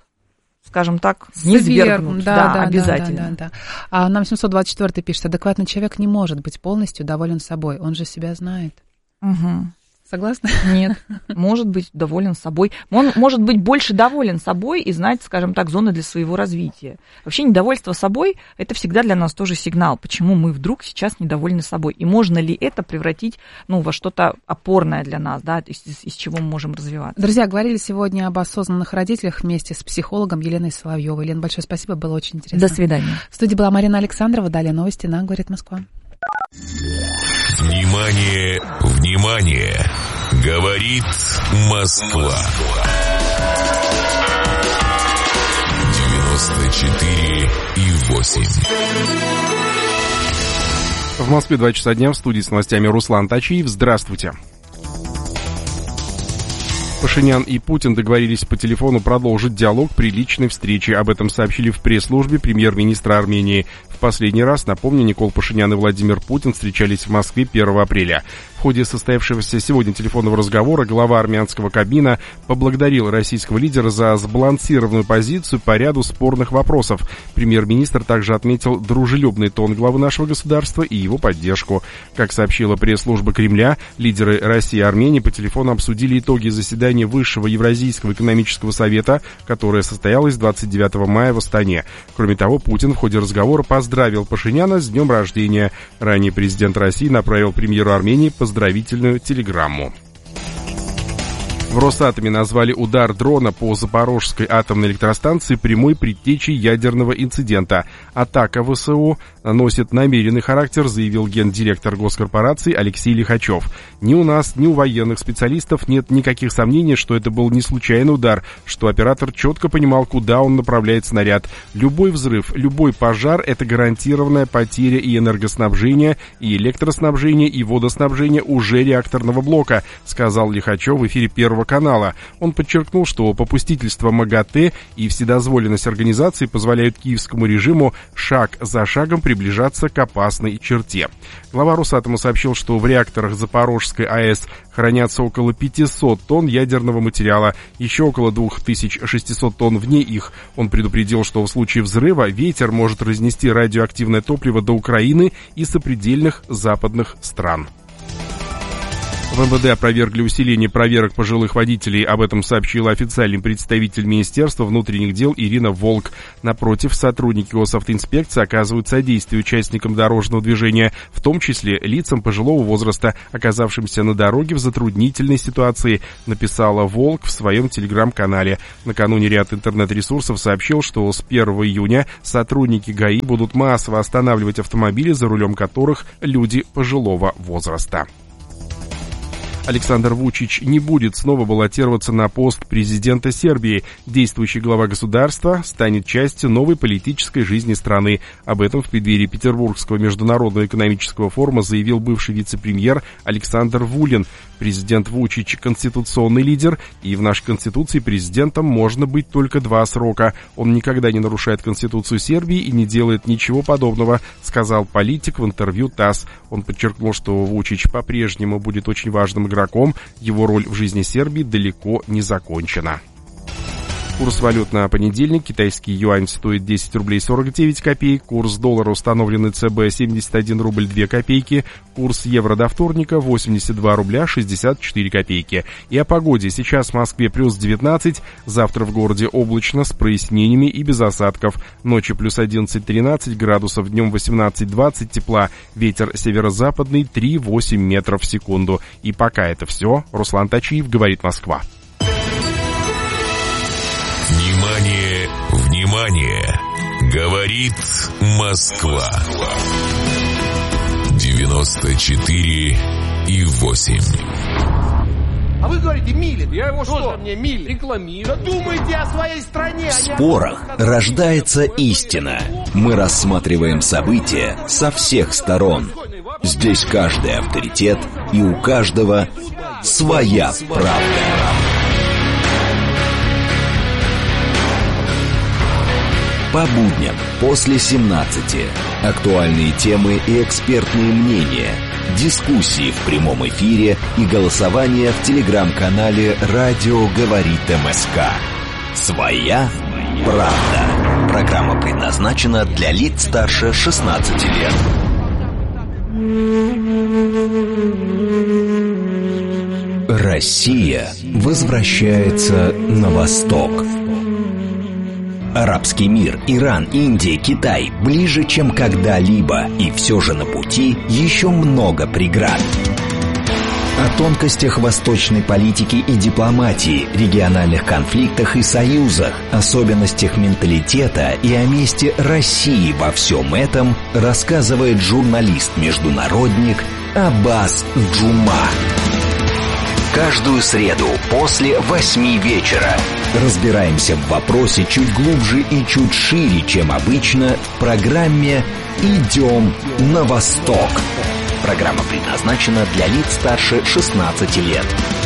скажем так, не свергнут. Да, да, да, обязательно. Да, да, да. А нам семьсот двадцать четыре пишет, адекватный человек не может быть полностью доволен собой, он же себя знает. Угу. Согласна? Нет, может быть доволен собой. Он может быть больше доволен собой и знать, скажем так, зоны для своего развития. Вообще недовольство собой – это всегда для нас тоже сигнал, почему мы вдруг сейчас недовольны собой. И можно ли это превратить, ну, во что-то опорное для нас, да, из, из чего мы можем развиваться. Друзья, говорили сегодня об осознанных родителях вместе с психологом Еленой Соловьевой. Елена, большое спасибо, было очень интересно. До свидания. В студии была Марина Александрова, далее новости на «Говорит Москва». Внимание, внимание! Говорит Москва. девяносто четыре и восемь. В Москве два часа дня, в студии с новостями Руслан Тачиев. Здравствуйте. Пашинян и Путин договорились по телефону продолжить диалог при личной встрече. Об этом сообщили в пресс-службе премьер-министра Армении. В последний раз, напомню, Никол Пашинян и Владимир Путин встречались в Москве первого апреля. В ходе состоявшегося сегодня телефонного разговора глава армянского Кабмина поблагодарил российского лидера за сбалансированную позицию по ряду спорных вопросов. Премьер-министр также отметил дружелюбный тон главы нашего государства и его поддержку. Как сообщила пресс-служба Кремля, лидеры России и Армении по телефону обсудили итоги заседания Высшего Евразийского экономического совета, которое состоялось двадцать девятого мая в Астане. Кроме того, Путин в ходе разговора поздравил Пашиняна с днем рождения. Ранее президент России направил премьеру Армении поздравительную телеграмму. В Росатоме назвали удар дрона по Запорожской атомной электростанции прямой предтечей ядерного инцидента. Атака ВСУ носит намеренный характер, заявил гендиректор госкорпорации Алексей Лихачев. Ни у нас, ни у военных специалистов нет никаких сомнений, что это был не случайный удар, что оператор четко понимал, куда он направляет снаряд. Любой взрыв, любой пожар – это гарантированная потеря и энергоснабжения, и электроснабжения, и водоснабжения уже реакторного блока, сказал Лихачев в эфире первого Первого канала. Он подчеркнул, что попустительство МАГАТЭ и вседозволенность организации позволяют киевскому режиму шаг за шагом приближаться к опасной черте. Глава Росатома сообщил, что в реакторах Запорожской АЭС хранятся около пятьсот тонн ядерного материала, еще около две тысячи шестьсот тонн вне их. Он предупредил, что в случае взрыва ветер может разнести радиоактивное топливо до Украины и сопредельных западных стран. В эм вэ дэ опровергли усиление проверок пожилых водителей. Об этом сообщила официальный представитель Министерства внутренних дел Ирина Волк. Напротив, сотрудники госавтоинспекции оказывают содействие участникам дорожного движения, в том числе лицам пожилого возраста, оказавшимся на дороге в затруднительной ситуации, написала Волк в своем телеграм-канале. Накануне ряд интернет-ресурсов сообщил, что с первого июня сотрудники ГАИ будут массово останавливать автомобили, за рулем которых люди пожилого возраста. Александр Вучич не будет снова баллотироваться на пост президента Сербии. Действующий глава государства станет частью новой политической жизни страны. Об этом в преддверии Петербургского международного экономического форума заявил бывший вице-премьер Александр Вулин. Президент Вучич – конституционный лидер, и в нашей конституции президентом можно быть только два срока. Он никогда не нарушает конституцию Сербии и не делает ничего подобного, сказал политик в интервью ТАСС. Он подчеркнул, что Вучич по-прежнему будет очень важным игроком, его роль в жизни Сербии далеко не закончена. Курс валют на понедельник. Китайский юань стоит десять рублей сорок девять копеек. Курс доллара, установленный ЦБ, семьдесят один рубль две копейки. Курс евро до вторника восемьдесят два рубля шестьдесят четыре копейки. И о погоде. Сейчас в Москве плюс девятнадцать. Завтра в городе облачно с прояснениями и без осадков. Ночью плюс одиннадцать-тринадцать градусов. Днем восемнадцать-двадцать тепла. Ветер северо-западный три-восемь метров в секунду. И пока это все. Руслан Тачиев, говорит Москва. Внимание, внимание! Говорит Москва. девяносто четыре и восемь. А вы говорите, Милин. Я его что? Мне Милин рекламирую. Да думайте о своей стране. В спорах рождается истина. Мы рассматриваем события со всех сторон. Здесь каждый авторитет, и у каждого своя правда. По будням после семнадцати. Актуальные темы и экспертные мнения. Дискуссии в прямом эфире и голосование в телеграм-канале «Радио говорит МСК». Своя правда. Программа предназначена для лиц старше шестнадцати лет. Россия возвращается на восток. Арабский мир, Иран, Индия, Китай ближе, чем когда-либо, и все же на пути еще много преград. О тонкостях восточной политики и дипломатии, региональных конфликтах и союзах, особенностях менталитета и о месте России во всем этом рассказывает журналист-международник Аббас Джума. Каждую среду после восьми вечера разбираемся в вопросе чуть глубже и чуть шире, чем обычно, в программе «Идем на восток». Программа предназначена для лиц старше шестнадцати лет.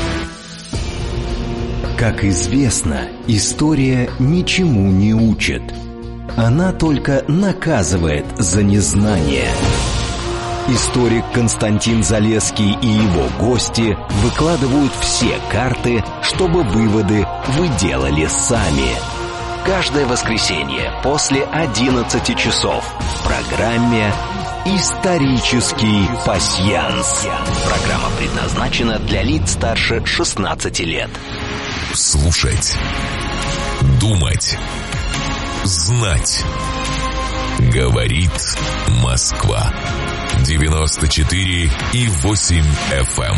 Как известно, история ничему не учит. Она только наказывает за незнание. Историк Константин Залесский и его гости выкладывают все карты, чтобы выводы вы делали сами. Каждое воскресенье после одиннадцати часов в программе «Исторический пасьянс». Программа предназначена для лиц старше шестнадцати лет. Слушать, думать, знать. Говорит Москва. девяносто четыре и восемь эф эм.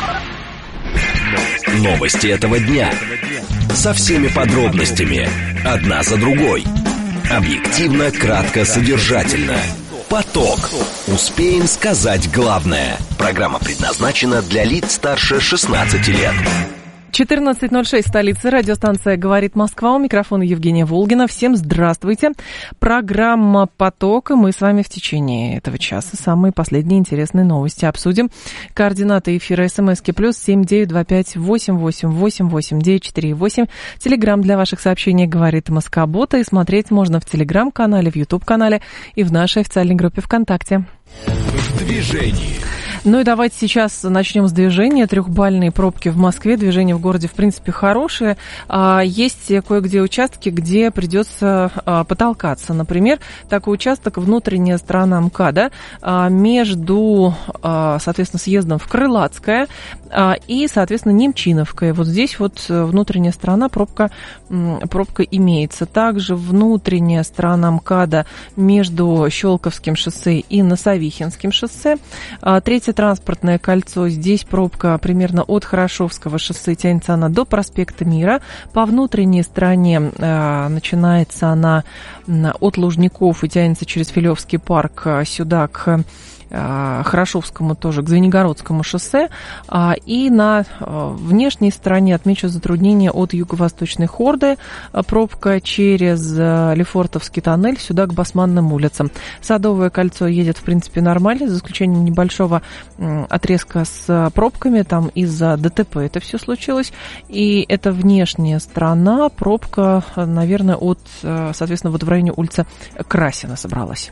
Новости этого дня. Со всеми подробностями. Одна за другой. Объективно, кратко, содержательно. Поток. Успеем сказать главное. Программа предназначена для лиц старше шестнадцати лет. четырнадцать ноль шесть, столица, радиостанция «Говорит Москва», у микрофона Евгения Волгина. Всем здравствуйте. Программа «Поток», и мы с вами в течение этого часа самые последние интересные новости обсудим. Координаты эфира: смски плюс семь девять два пять восемь восемь восемь восемь девять четыре восемь. Телеграм для ваших сообщений «Говорит Москобота», и смотреть можно в Телеграм-канале, в Ютуб-канале и в нашей официальной группе ВКонтакте. В движении. Ну и давайте сейчас начнем с движения. Трехбальные пробки в Москве. Движение в городе, в принципе, хорошее. Есть кое-где участки, где придется потолкаться. Например, такой участок — внутренняя сторона МКАДа между, соответственно, съездом в Крылатское и, соответственно, Немчиновкой. Вот здесь вот внутренняя сторона, пробка, пробка имеется. Также внутренняя сторона МКАДа между Щелковским шоссе и Носовихинским шоссе. Третье транспортное кольцо. Здесь пробка примерно от Хорошевского шоссе, тянется она до проспекта Мира. По внутренней стороне э, начинается она от Лужников и тянется через Филевский парк сюда к Хорошевскому, тоже к Звенигородскому шоссе. И на внешней стороне отмечу затруднение от Юго-Восточной Хорды. Пробка через Лефортовский тоннель сюда к Басманным улицам. Садовое кольцо едет, в принципе, нормально, за исключением небольшого отрезка с пробками. Там из-за ДТП это все случилось. И это внешняя сторона. Пробка, наверное, от, соответственно, вот в районе улицы Красина собралась.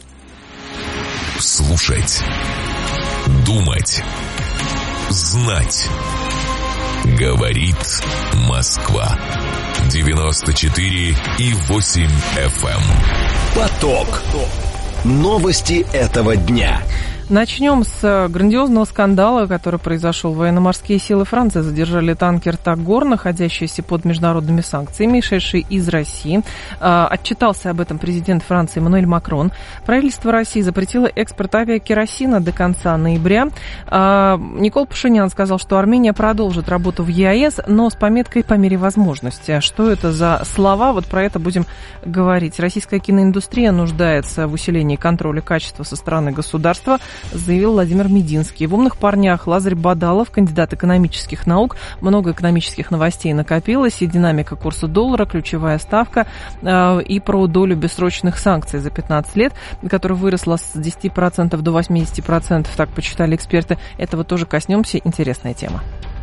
Слушать, думать, знать. Говорит Москва. девяносто четыре и восемь эф эм. Поток. Новости этого дня. Начнем с грандиозного скандала, который произошел. Военно-морские силы Франции задержали танкер «Тагор», находящийся под международными санкциями, шедший из России. Отчитался об этом президент Франции Эммануэль Макрон. Правительство России запретило экспорт авиакеросина до конца ноября. Никол Пашинян сказал, что Армения продолжит работу в ЕАЭС, но с пометкой «по мере возможности». Что это за слова? Вот про это будем говорить. Российская киноиндустрия нуждается в усилении контроля качества со стороны государства, заявил Владимир Мединский. В «Умных парнях» Лазарь Бадалов, кандидат экономических наук. Много экономических новостей накопилось. И динамика курса доллара, ключевая ставка, э, и про долю бессрочных санкций за пятнадцать лет, которая выросла с десяти процентов до восьмидесяти процентов, так почитали эксперты. Этого тоже коснемся. Интересная тема.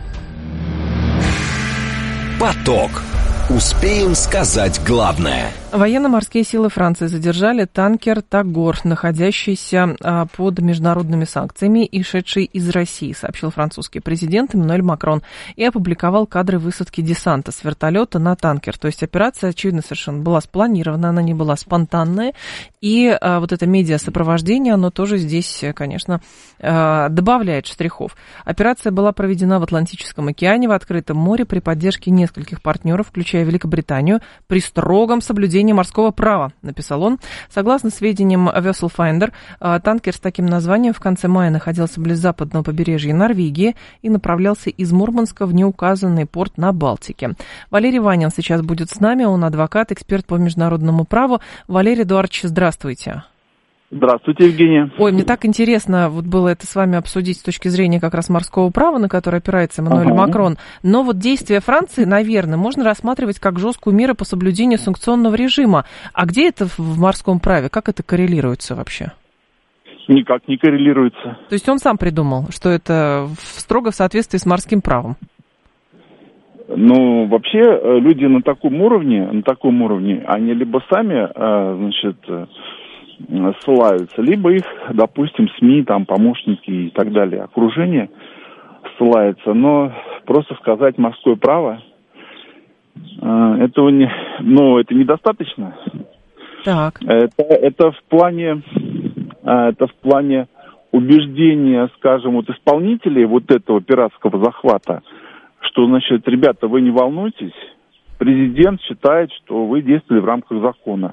Поток. Успеем сказать главное. Военно-морские силы Франции задержали танкер «Тагор», находящийся а, под международными санкциями и шедший из России, сообщил французский президент Эммануэль Макрон, и опубликовал кадры высадки десанта с вертолета на танкер. То есть операция, очевидно, совершенно была спланирована, она не была спонтанная. И а, вот это медиасопровождение, оно тоже здесь, конечно, а, добавляет штрихов. Операция была проведена в Атлантическом океане, в открытом море при поддержке нескольких партнеров, включая Великобританию, при строгом соблюдении морского права, написал он. Согласно сведениям Vessel Finder, танкер с таким названием в конце мая находился близ западного побережья Норвегии и направлялся из Мурманска в неуказанный порт на Балтике. Валерий Ванин сейчас будет с нами, он адвокат, эксперт по международному праву. Валерий Эдуардович, здравствуйте. Здравствуйте, Евгения. Ой, мне так интересно вот было это с вами обсудить с точки зрения как раз морского права, на которое опирается Эммануэль ага. Макрон. Но вот действия Франции, наверное, можно рассматривать как жесткую меру по соблюдению санкционного режима. А где это в морском праве? Как это коррелируется вообще? Никак не коррелируется. То есть он сам придумал, что это строго в соответствии с морским правом? Ну, вообще, люди на таком уровне, на таком уровне, они либо сами, значит, ссылаются, либо их, допустим, СМИ, там, помощники и так далее, окружение ссылается, но просто сказать морское право, этого не, ну, это недостаточно. Так. Это, это в плане, это в плане убеждения, скажем, вот исполнителей вот этого пиратского захвата, что, значит, ребята, вы не волнуйтесь, президент считает, что вы действовали в рамках закона.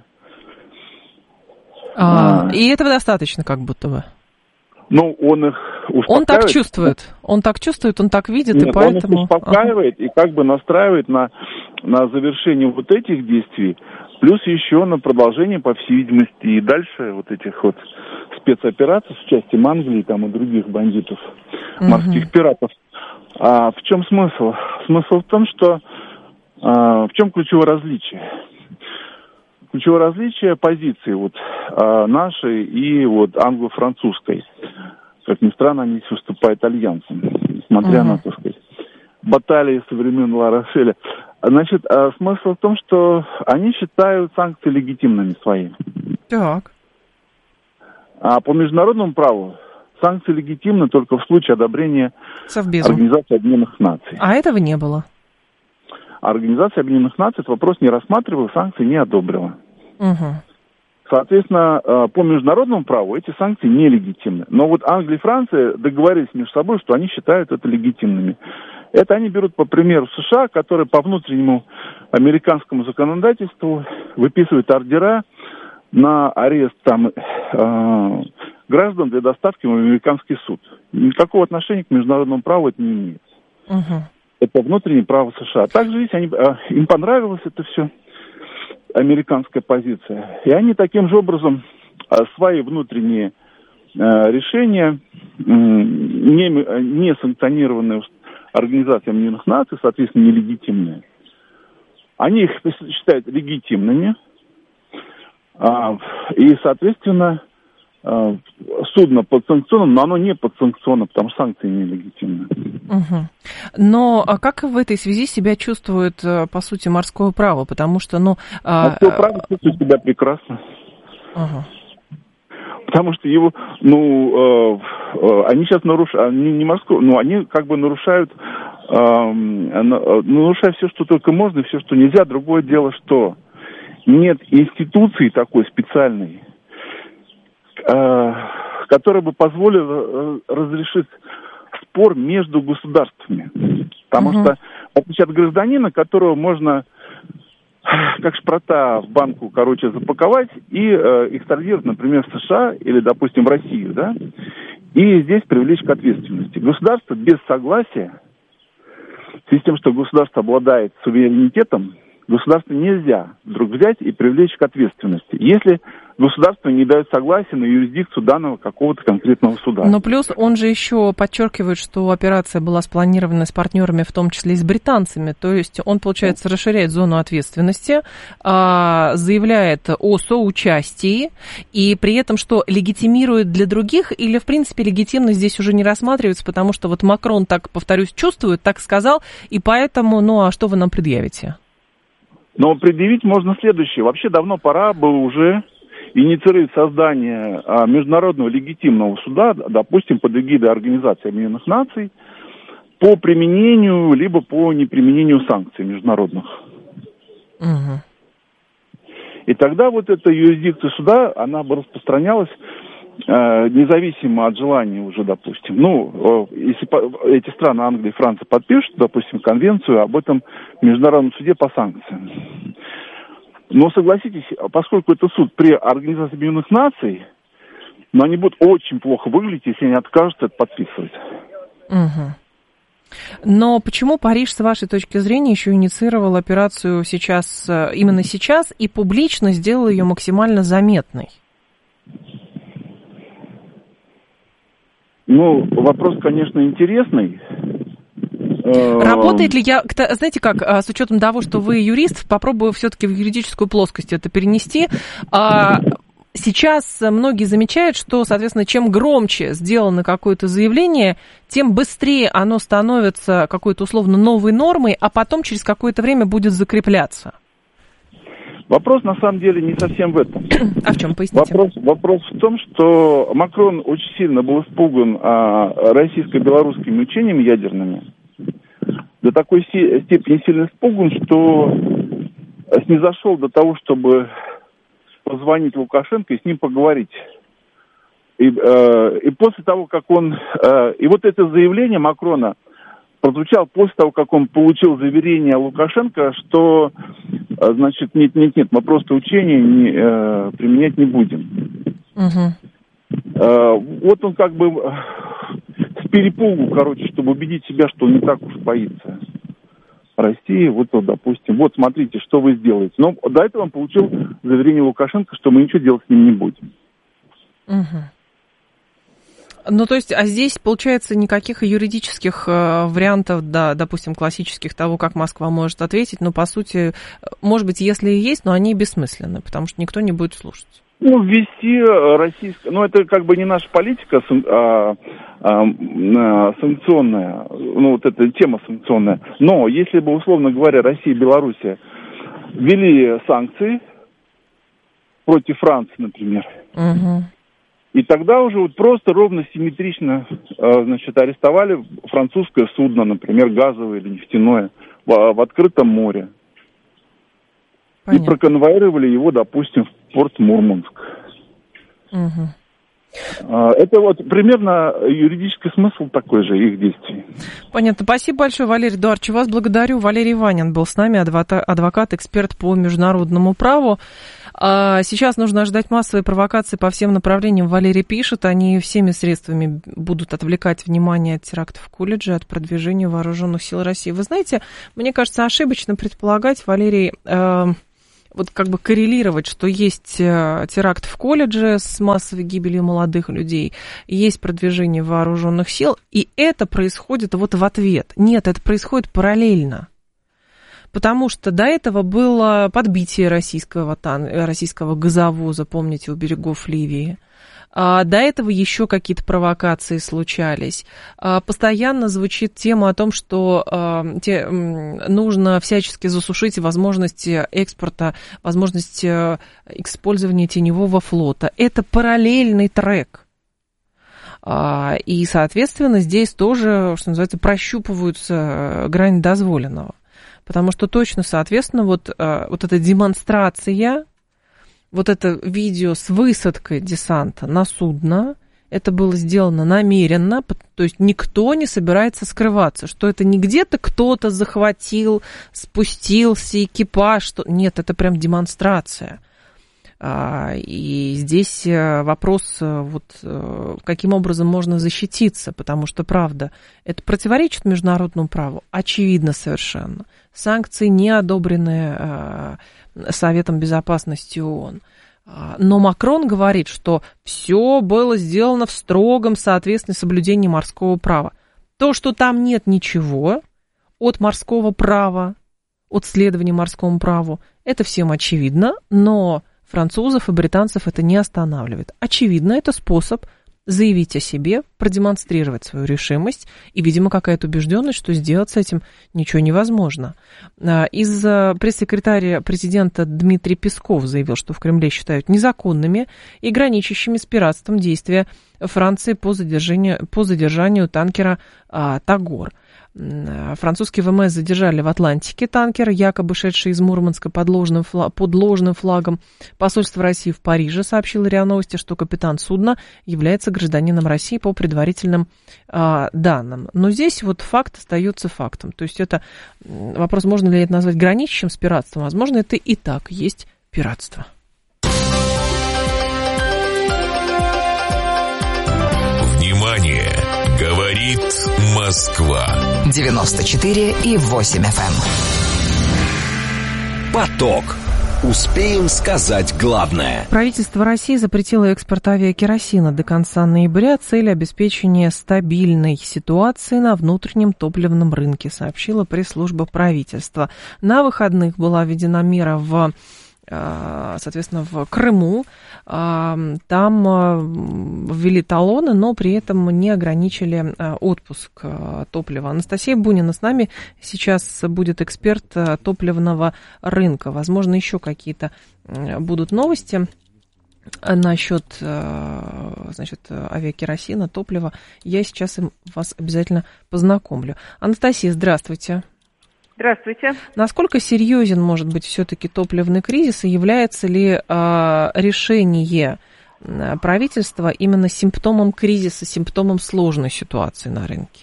А, и этого достаточно, как будто бы. Ну, он их успокаивает. Он так чувствует, он так чувствует, он так видит, Нет, и поэтому... он их успокаивает ага. и как бы настраивает на, на завершение вот этих действий, плюс еще на продолжение, по всей видимости, и дальше вот этих вот спецопераций с участием Англии там, и других бандитов, угу. морских пиратов. А в чем смысл? Смысл в том, что а, в чем ключевое различие? Ключевое различие позиции вот а, нашей и вот англо-французской. Как ни странно, они здесь выступают альянсом, несмотря uh-huh. на, так сказать, баталии со времен Ла-Рошеля. Значит, а, смысл в том, что они считают санкции легитимными свои. Так. А по международному праву санкции легитимны только в случае одобрения Совбезом. Организации Объединенных Наций. А этого не было? Организация Объединенных Наций этот вопрос не рассматривала, санкции не одобрила. Угу. Соответственно, по международному праву эти санкции нелегитимны. Но вот Англия и Франция договорились между собой, что они считают это легитимными. Это они берут по примеру США, которые по внутреннему американскому законодательству выписывают ордера на арест там, э, граждан для доставки в американский суд. Никакого отношения к международному праву это не имеет. Угу. Это внутреннее право США. Также здесь они, э, им понравилось это все, американская позиция. И они таким же образом э, свои внутренние э, решения, э, не, не санкционированные Организацией Объединенных Наций, соответственно, нелегитимные, они их считают легитимными. И, соответственно, судно подсанкционно, но оно не подсанкционно, потому что санкции нелегитимны. Угу. Но а как в этой связи себя чувствует, по сути, морское право? Потому что, ну... Морское а... право чувствует себя прекрасно. Угу. Потому что его, ну, э, они сейчас нарушают, не, не морское, ну, они как бы нарушают, э, нарушают все, что только можно, и все, что нельзя. Другое дело, что нет институции такой специальной, э, которая бы позволила разрешить спор между государствами. Потому uh-huh. что, в отличие от гражданина, которого можно, как шпрота в банку, короче, запаковать и э, экстрадировать, например, в США или, допустим, в Россию, да, и здесь привлечь к ответственности. Государство без согласия, в связи с тем, что государство обладает суверенитетом, государство нельзя вдруг взять и привлечь к ответственности, если государство не дает согласия на юрисдикцию данного какого-то конкретного суда. Но плюс он же еще подчеркивает, что операция была спланирована с партнерами, в том числе и с британцами. То есть он, получается, расширяет зону ответственности, заявляет о соучастии, и при этом что, легитимирует для других, или, в принципе, легитимность здесь уже не рассматривается, потому что вот Макрон, так, повторюсь, чувствует, так сказал, и поэтому, ну, а что вы нам предъявите? Но предъявить можно следующее. Вообще давно пора бы уже инициировать создание а, международного легитимного суда, допустим, под эгидой Организации Объединенных Наций, по применению, либо по неприменению санкций международных. Угу. И тогда вот эта юрисдикция суда, она бы распространялась э, независимо от желания уже, допустим. Ну, э, если по, эти страны, Англия и Франция, подпишут, допустим, конвенцию об этом международном суде по санкциям. Но согласитесь, поскольку это суд при Организации Объединенных Наций, но они будут очень плохо выглядеть, если они откажутся это подписывать. Угу. Но почему Париж, с вашей точки зрения, еще инициировал операцию сейчас, именно сейчас, и публично сделал ее максимально заметной? Ну, вопрос, конечно, интересный. Работает ли я, знаете как, с учетом того, что вы юрист, попробую все-таки в юридическую плоскость это перенести. Сейчас многие замечают, что, соответственно, чем громче сделано какое-то заявление, тем быстрее оно становится какой-то условно новой нормой, а потом через какое-то время будет закрепляться. Вопрос, на самом деле, не совсем в этом. А в чем, поясните? Вопрос, вопрос в том, что Макрон очень сильно был испуган а, российско-белорусскими учениями ядерными. До такой степени сильно испуган, что снизошел до того, чтобы позвонить Лукашенко и с ним поговорить. И, э, и после того, как он... Э, и вот это заявление Макрона прозвучало после того, как он получил заверение Лукашенко, что, э, значит, нет-нет-нет, мы просто учения не, э, применять не будем. Угу. Э, вот он как бы... с перепугу, короче, чтобы убедить себя, что он не так уж боится России, вот, вот, допустим, вот, смотрите, что вы сделаете. Но до этого он получил заверение Лукашенко, что мы ничего делать с ним не будем. Угу. Ну, то есть, а здесь, получается, никаких юридических э, вариантов, да, допустим, классических того, как Москва может ответить, но, по сути, может быть, если и есть, но они бессмысленны, потому что никто не будет слушать. Ну, ввести российское... Ну, это как бы не наша политика а, а, а, санкционная, ну, вот эта тема санкционная. Но если бы, условно говоря, Россия и Белоруссия ввели санкции против Франции, например, угу. и тогда уже вот просто ровно симметрично, значит, арестовали французское судно, например, газовое или нефтяное, в, в открытом море. Понятно. И проконвоировали его, допустим, в порт Мурманск. Угу. Это вот примерно юридический смысл такой же их действий. Понятно. Спасибо большое, Валерий Эдуардович. Вас благодарю. Валерий Ванин был с нами, адвокат, адвокат, эксперт по международному праву. Сейчас нужно ожидать массовой провокации по всем направлениям. Валерий пишет, они всеми средствами будут отвлекать внимание от терактов в колледже, от продвижения вооруженных сил России. Вы знаете, мне кажется, ошибочно предполагать, Валерий, э, вот как бы коррелировать, что есть теракт в колледже с массовой гибелью молодых людей, есть продвижение вооруженных сил, и это происходит вот в ответ. Нет, это происходит параллельно. Потому что до этого было подбитие российского, российского газовоза, помните, у берегов Ливии. А до этого еще какие-то провокации случались. А постоянно звучит тема о том, что а, те, нужно всячески засушить возможности экспорта, возможность использования теневого флота. Это параллельный трек. А, и, соответственно, здесь тоже, что называется, прощупываются грани дозволенного. Потому что точно, соответственно, вот, вот эта демонстрация, вот это видео с высадкой десанта на судно, это было сделано намеренно, то есть никто не собирается скрываться, что это не где-то кто-то захватил, спустился, экипаж, что... Нет, это прям демонстрация. И здесь вопрос, вот, каким образом можно защититься, потому что, правда, это противоречит международному праву, очевидно совершенно. Санкции не одобрены Советом Безопасности ООН. Но Макрон говорит, что все было сделано в строгом соответствии с соблюдением морского права. То, что там нет ничего от морского права, от следования морскому праву, это всем очевидно, но французов и британцев это не останавливает. Очевидно, это способ заявить о себе, продемонстрировать свою решимость и, видимо, какая-то убежденность, что сделать с этим ничего невозможно. Из пресс-секретаря президента Дмитрий Песков заявил, что в Кремле считают незаконными и граничащими с пиратством действия Франции по задержанию, по задержанию танкера а, «Тагор». Французские ВМС задержали в Атлантике танкер, якобы шедший из Мурманска под ложным, флаг, под ложным флагом. Посольство России в Париже сообщило РИА Новости, что капитан судна является гражданином России по предварительным а, данным. Но здесь вот факт остается фактом. То есть это вопрос, можно ли это назвать граничащим с пиратством. Возможно, это и так есть пиратство. Внимание! Говорит Москва. девяносто четыре и восемь эф эм. Поток. Успеем сказать главное. Правительство России запретило экспорт авиакеросина до конца ноября. Цель обеспечения стабильной ситуации на внутреннем топливном рынке, сообщила пресс-служба правительства. На выходных была введена мера в соответственно, в Крыму. Там ввели талоны, но при этом не ограничили отпуск топлива. Анастасия Бунина с нами сейчас будет эксперт топливного рынка. Возможно, еще какие-то будут новости насчет, значит, авиакеросина, топлива. Я сейчас вас обязательно познакомлю. Анастасия, здравствуйте. Здравствуйте. Насколько серьезен может быть все-таки топливный кризис, и является ли э, решение правительства именно симптомом кризиса, симптомом сложной ситуации на рынке?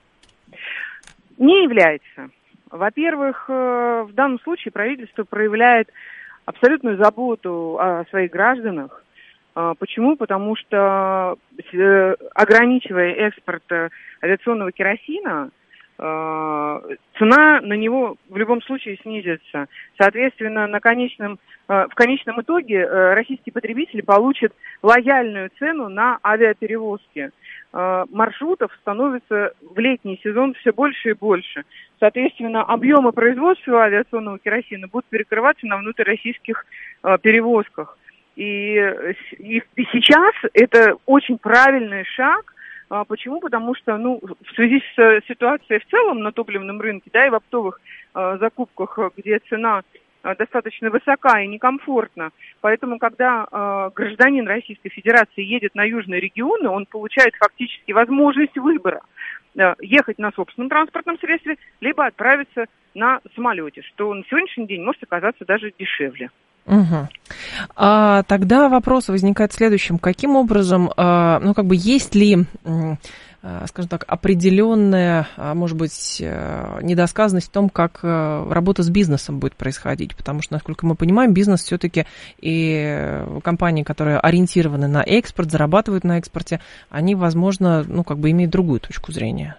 Не является. Во-первых, в данном случае правительство проявляет абсолютную заботу о своих гражданах. Почему? Потому что, ограничивая экспорт авиационного керосина, цена на него в любом случае снизится. Соответственно, на конечном, в конечном итоге российские потребители получат лояльную цену на авиаперевозки. маршрутов становится в летний сезон все больше и больше. Соответственно, объемы производства авиационного керосина будут перекрываться на внутрироссийских перевозках. И, и, и сейчас это очень правильный шаг. Почему? Потому что, ну, в связи с ситуацией в целом на топливном рынке, да, и в оптовых закупках, где цена достаточно высока и некомфортна. Поэтому, когда э, гражданин Российской Федерации едет на южные регионы, он получает фактически возможность выбора. Э, ехать на собственном транспортном средстве, либо отправиться на самолете, что на сегодняшний день может оказаться даже дешевле. Угу. А, тогда вопрос возникает следующим. Каким образом, а, ну, как бы, есть ли, а, скажем так, определенная, а, может быть, недосказанность в том, как работа с бизнесом будет происходить? Потому что, насколько мы понимаем, бизнес все-таки и компании, которые ориентированы на экспорт, зарабатывают на экспорте, они, возможно, ну, как бы, имеют другую точку зрения.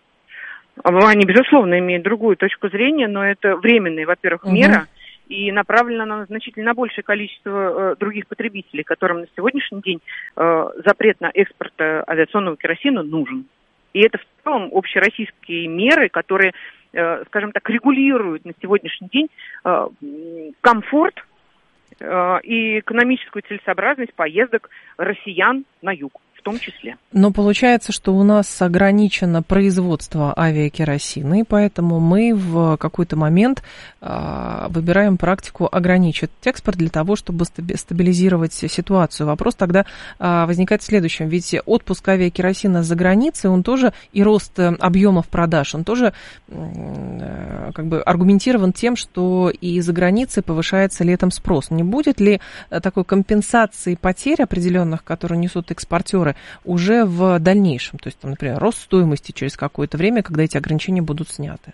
Они, безусловно, имеют другую точку зрения, но это временная, во-первых, угу. мера, и направлена на значительно большее количество э, других потребителей, которым на сегодняшний день э, запрет на экспорт э, авиационного керосина нужен. И это в целом общероссийские меры, которые, э, скажем так, регулируют на сегодняшний день э, комфорт э, и экономическую целесообразность поездок россиян на юг. В том числе. Но получается, что у нас ограничено производство авиакеросина, и поэтому мы в какой-то момент э, выбираем практику ограничить экспорт для того, чтобы стабилизировать ситуацию. Вопрос тогда э, возникает в следующем. Ведь отпуск авиакеросина за границей, он тоже, и рост объемов продаж, он тоже э, как бы аргументирован тем, что и за границей повышается летом спрос. Не будет ли такой компенсации потерь определенных, которые несут экспортеры, уже в дальнейшем, то есть, там, например, рост стоимости через какое-то время, когда эти ограничения будут сняты?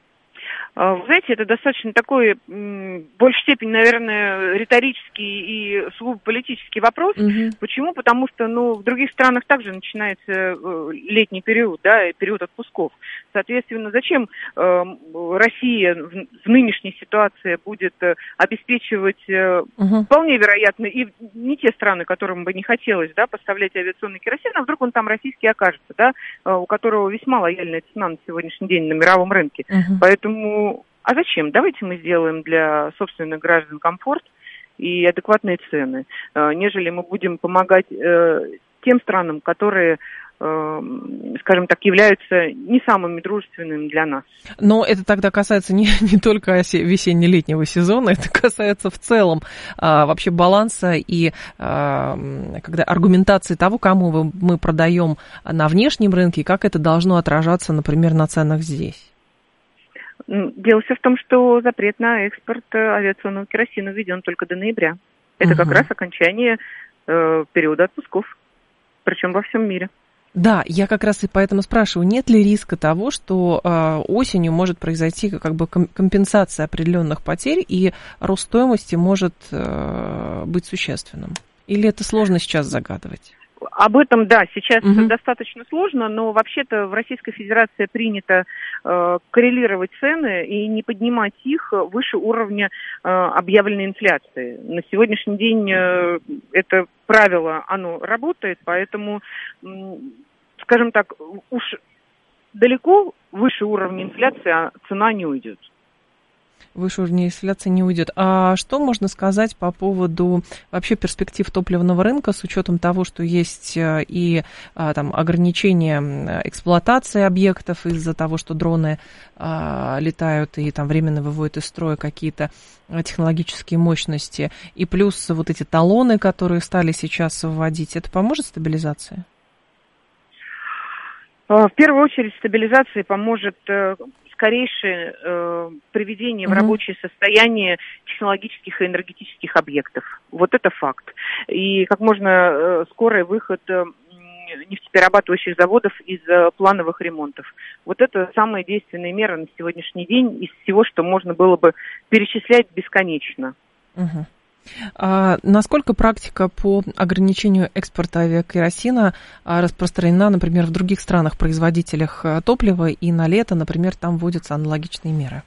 Вы знаете, это достаточно такой, в большей степени, наверное, риторический и сугубо политический вопрос. Угу. Почему? Потому что, ну, в других странах также начинается летний период, да, и период отпусков. Соответственно, зачем э, Россия в, в нынешней ситуации будет э, обеспечивать э, угу. вполне вероятно и не те страны, которым бы не хотелось, да, поставлять авиационный керосин, а вдруг он там российский окажется, да, э, у которого весьма лояльная цена на сегодняшний день на мировом рынке. Угу. Поэтому а зачем? Давайте мы сделаем для собственных граждан комфорт и адекватные цены, нежели мы будем помогать тем странам, которые, скажем так, являются не самыми дружественными для нас. Но это тогда касается не, не только весенне-летнего сезона, это касается в целом а, вообще баланса и а, когда аргументации того, кому мы продаем на внешнем рынке, и как это должно отражаться, например, на ценах здесь. Дело все в том, что запрет на экспорт авиационного керосина введен только до ноября. Это угу. как раз окончание э, периода отпусков, причем во всем мире. Да, я как раз и поэтому спрашиваю, нет ли риска того, что э, осенью может произойти как бы компенсация определенных потерь и рост стоимости может э, быть существенным? Или это сложно сейчас загадывать? Об этом, да, сейчас угу. достаточно сложно, но вообще-то в Российской Федерации принято э, коррелировать цены и не поднимать их выше уровня э, объявленной инфляции. На сегодняшний день э, это правило, оно работает, поэтому, э, скажем так, уж далеко выше уровня инфляции цена не уйдет. Выше уровня инфляции не уйдет. А что можно сказать по поводу вообще перспектив топливного рынка с учетом того, что есть и там ограничения эксплуатации объектов из-за того, что дроны а, летают и там временно выводят из строя какие-то технологические мощности, и плюс вот эти талоны, которые стали сейчас вводить, это поможет стабилизации? В первую очередь стабилизации поможет скорейшее э, приведение угу. в рабочее состояние технологических и энергетических объектов. Вот это факт. И как можно э, скорый выход э, нефтеперерабатывающих заводов из э, плановых ремонтов. Вот это самая действенная мера на сегодняшний день из всего, что можно было бы перечислять бесконечно. Угу. А насколько практика по ограничению экспорта авиакеросина распространена, например, в других странах-производителях топлива, и на лето, например, там вводятся аналогичные меры?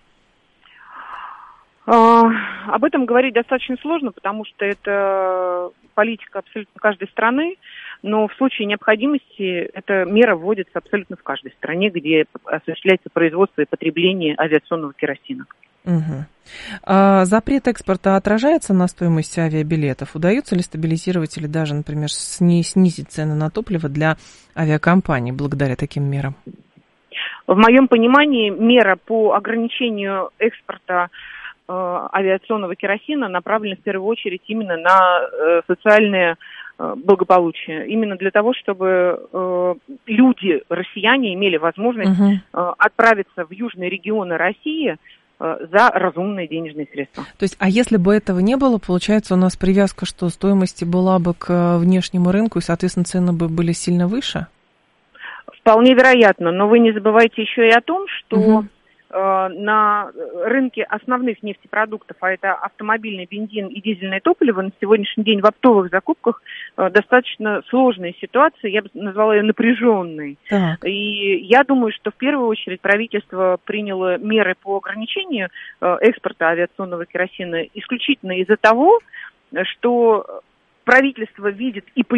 А, об этом говорить достаточно сложно, потому что это политика абсолютно каждой страны. но в случае необходимости эта мера вводится абсолютно в каждой стране, где осуществляется производство и потребление авиационного керосина. Угу. А запрет экспорта отражается на стоимости авиабилетов? Удается ли стабилизировать или даже, например, снизить цены на топливо для авиакомпаний благодаря таким мерам? В моем понимании мера по ограничению экспорта э, авиационного керосина направлена в первую очередь именно на э, социальное э, благополучие. Именно для того, чтобы э, люди, россияне, имели возможность uh-huh. э, отправиться в южные регионы России за разумные денежные средства. То есть, а если бы этого не было, получается, у нас привязка, что стоимости была бы к внешнему рынку, и, соответственно, цены бы были сильно выше? Вполне вероятно, но вы не забывайте еще и о том, что угу. э, на рынке основных нефтепродуктов, а это автомобильный бензин и дизельное топливо, на сегодняшний день в оптовых закупках э, достаточно сложная ситуация, я бы назвала ее напряженной. Так. И я думаю, что в первую очередь правительство приняло меры по ограничению э, экспорта авиационного керосина исключительно из-за того, что правительство видит и понимает,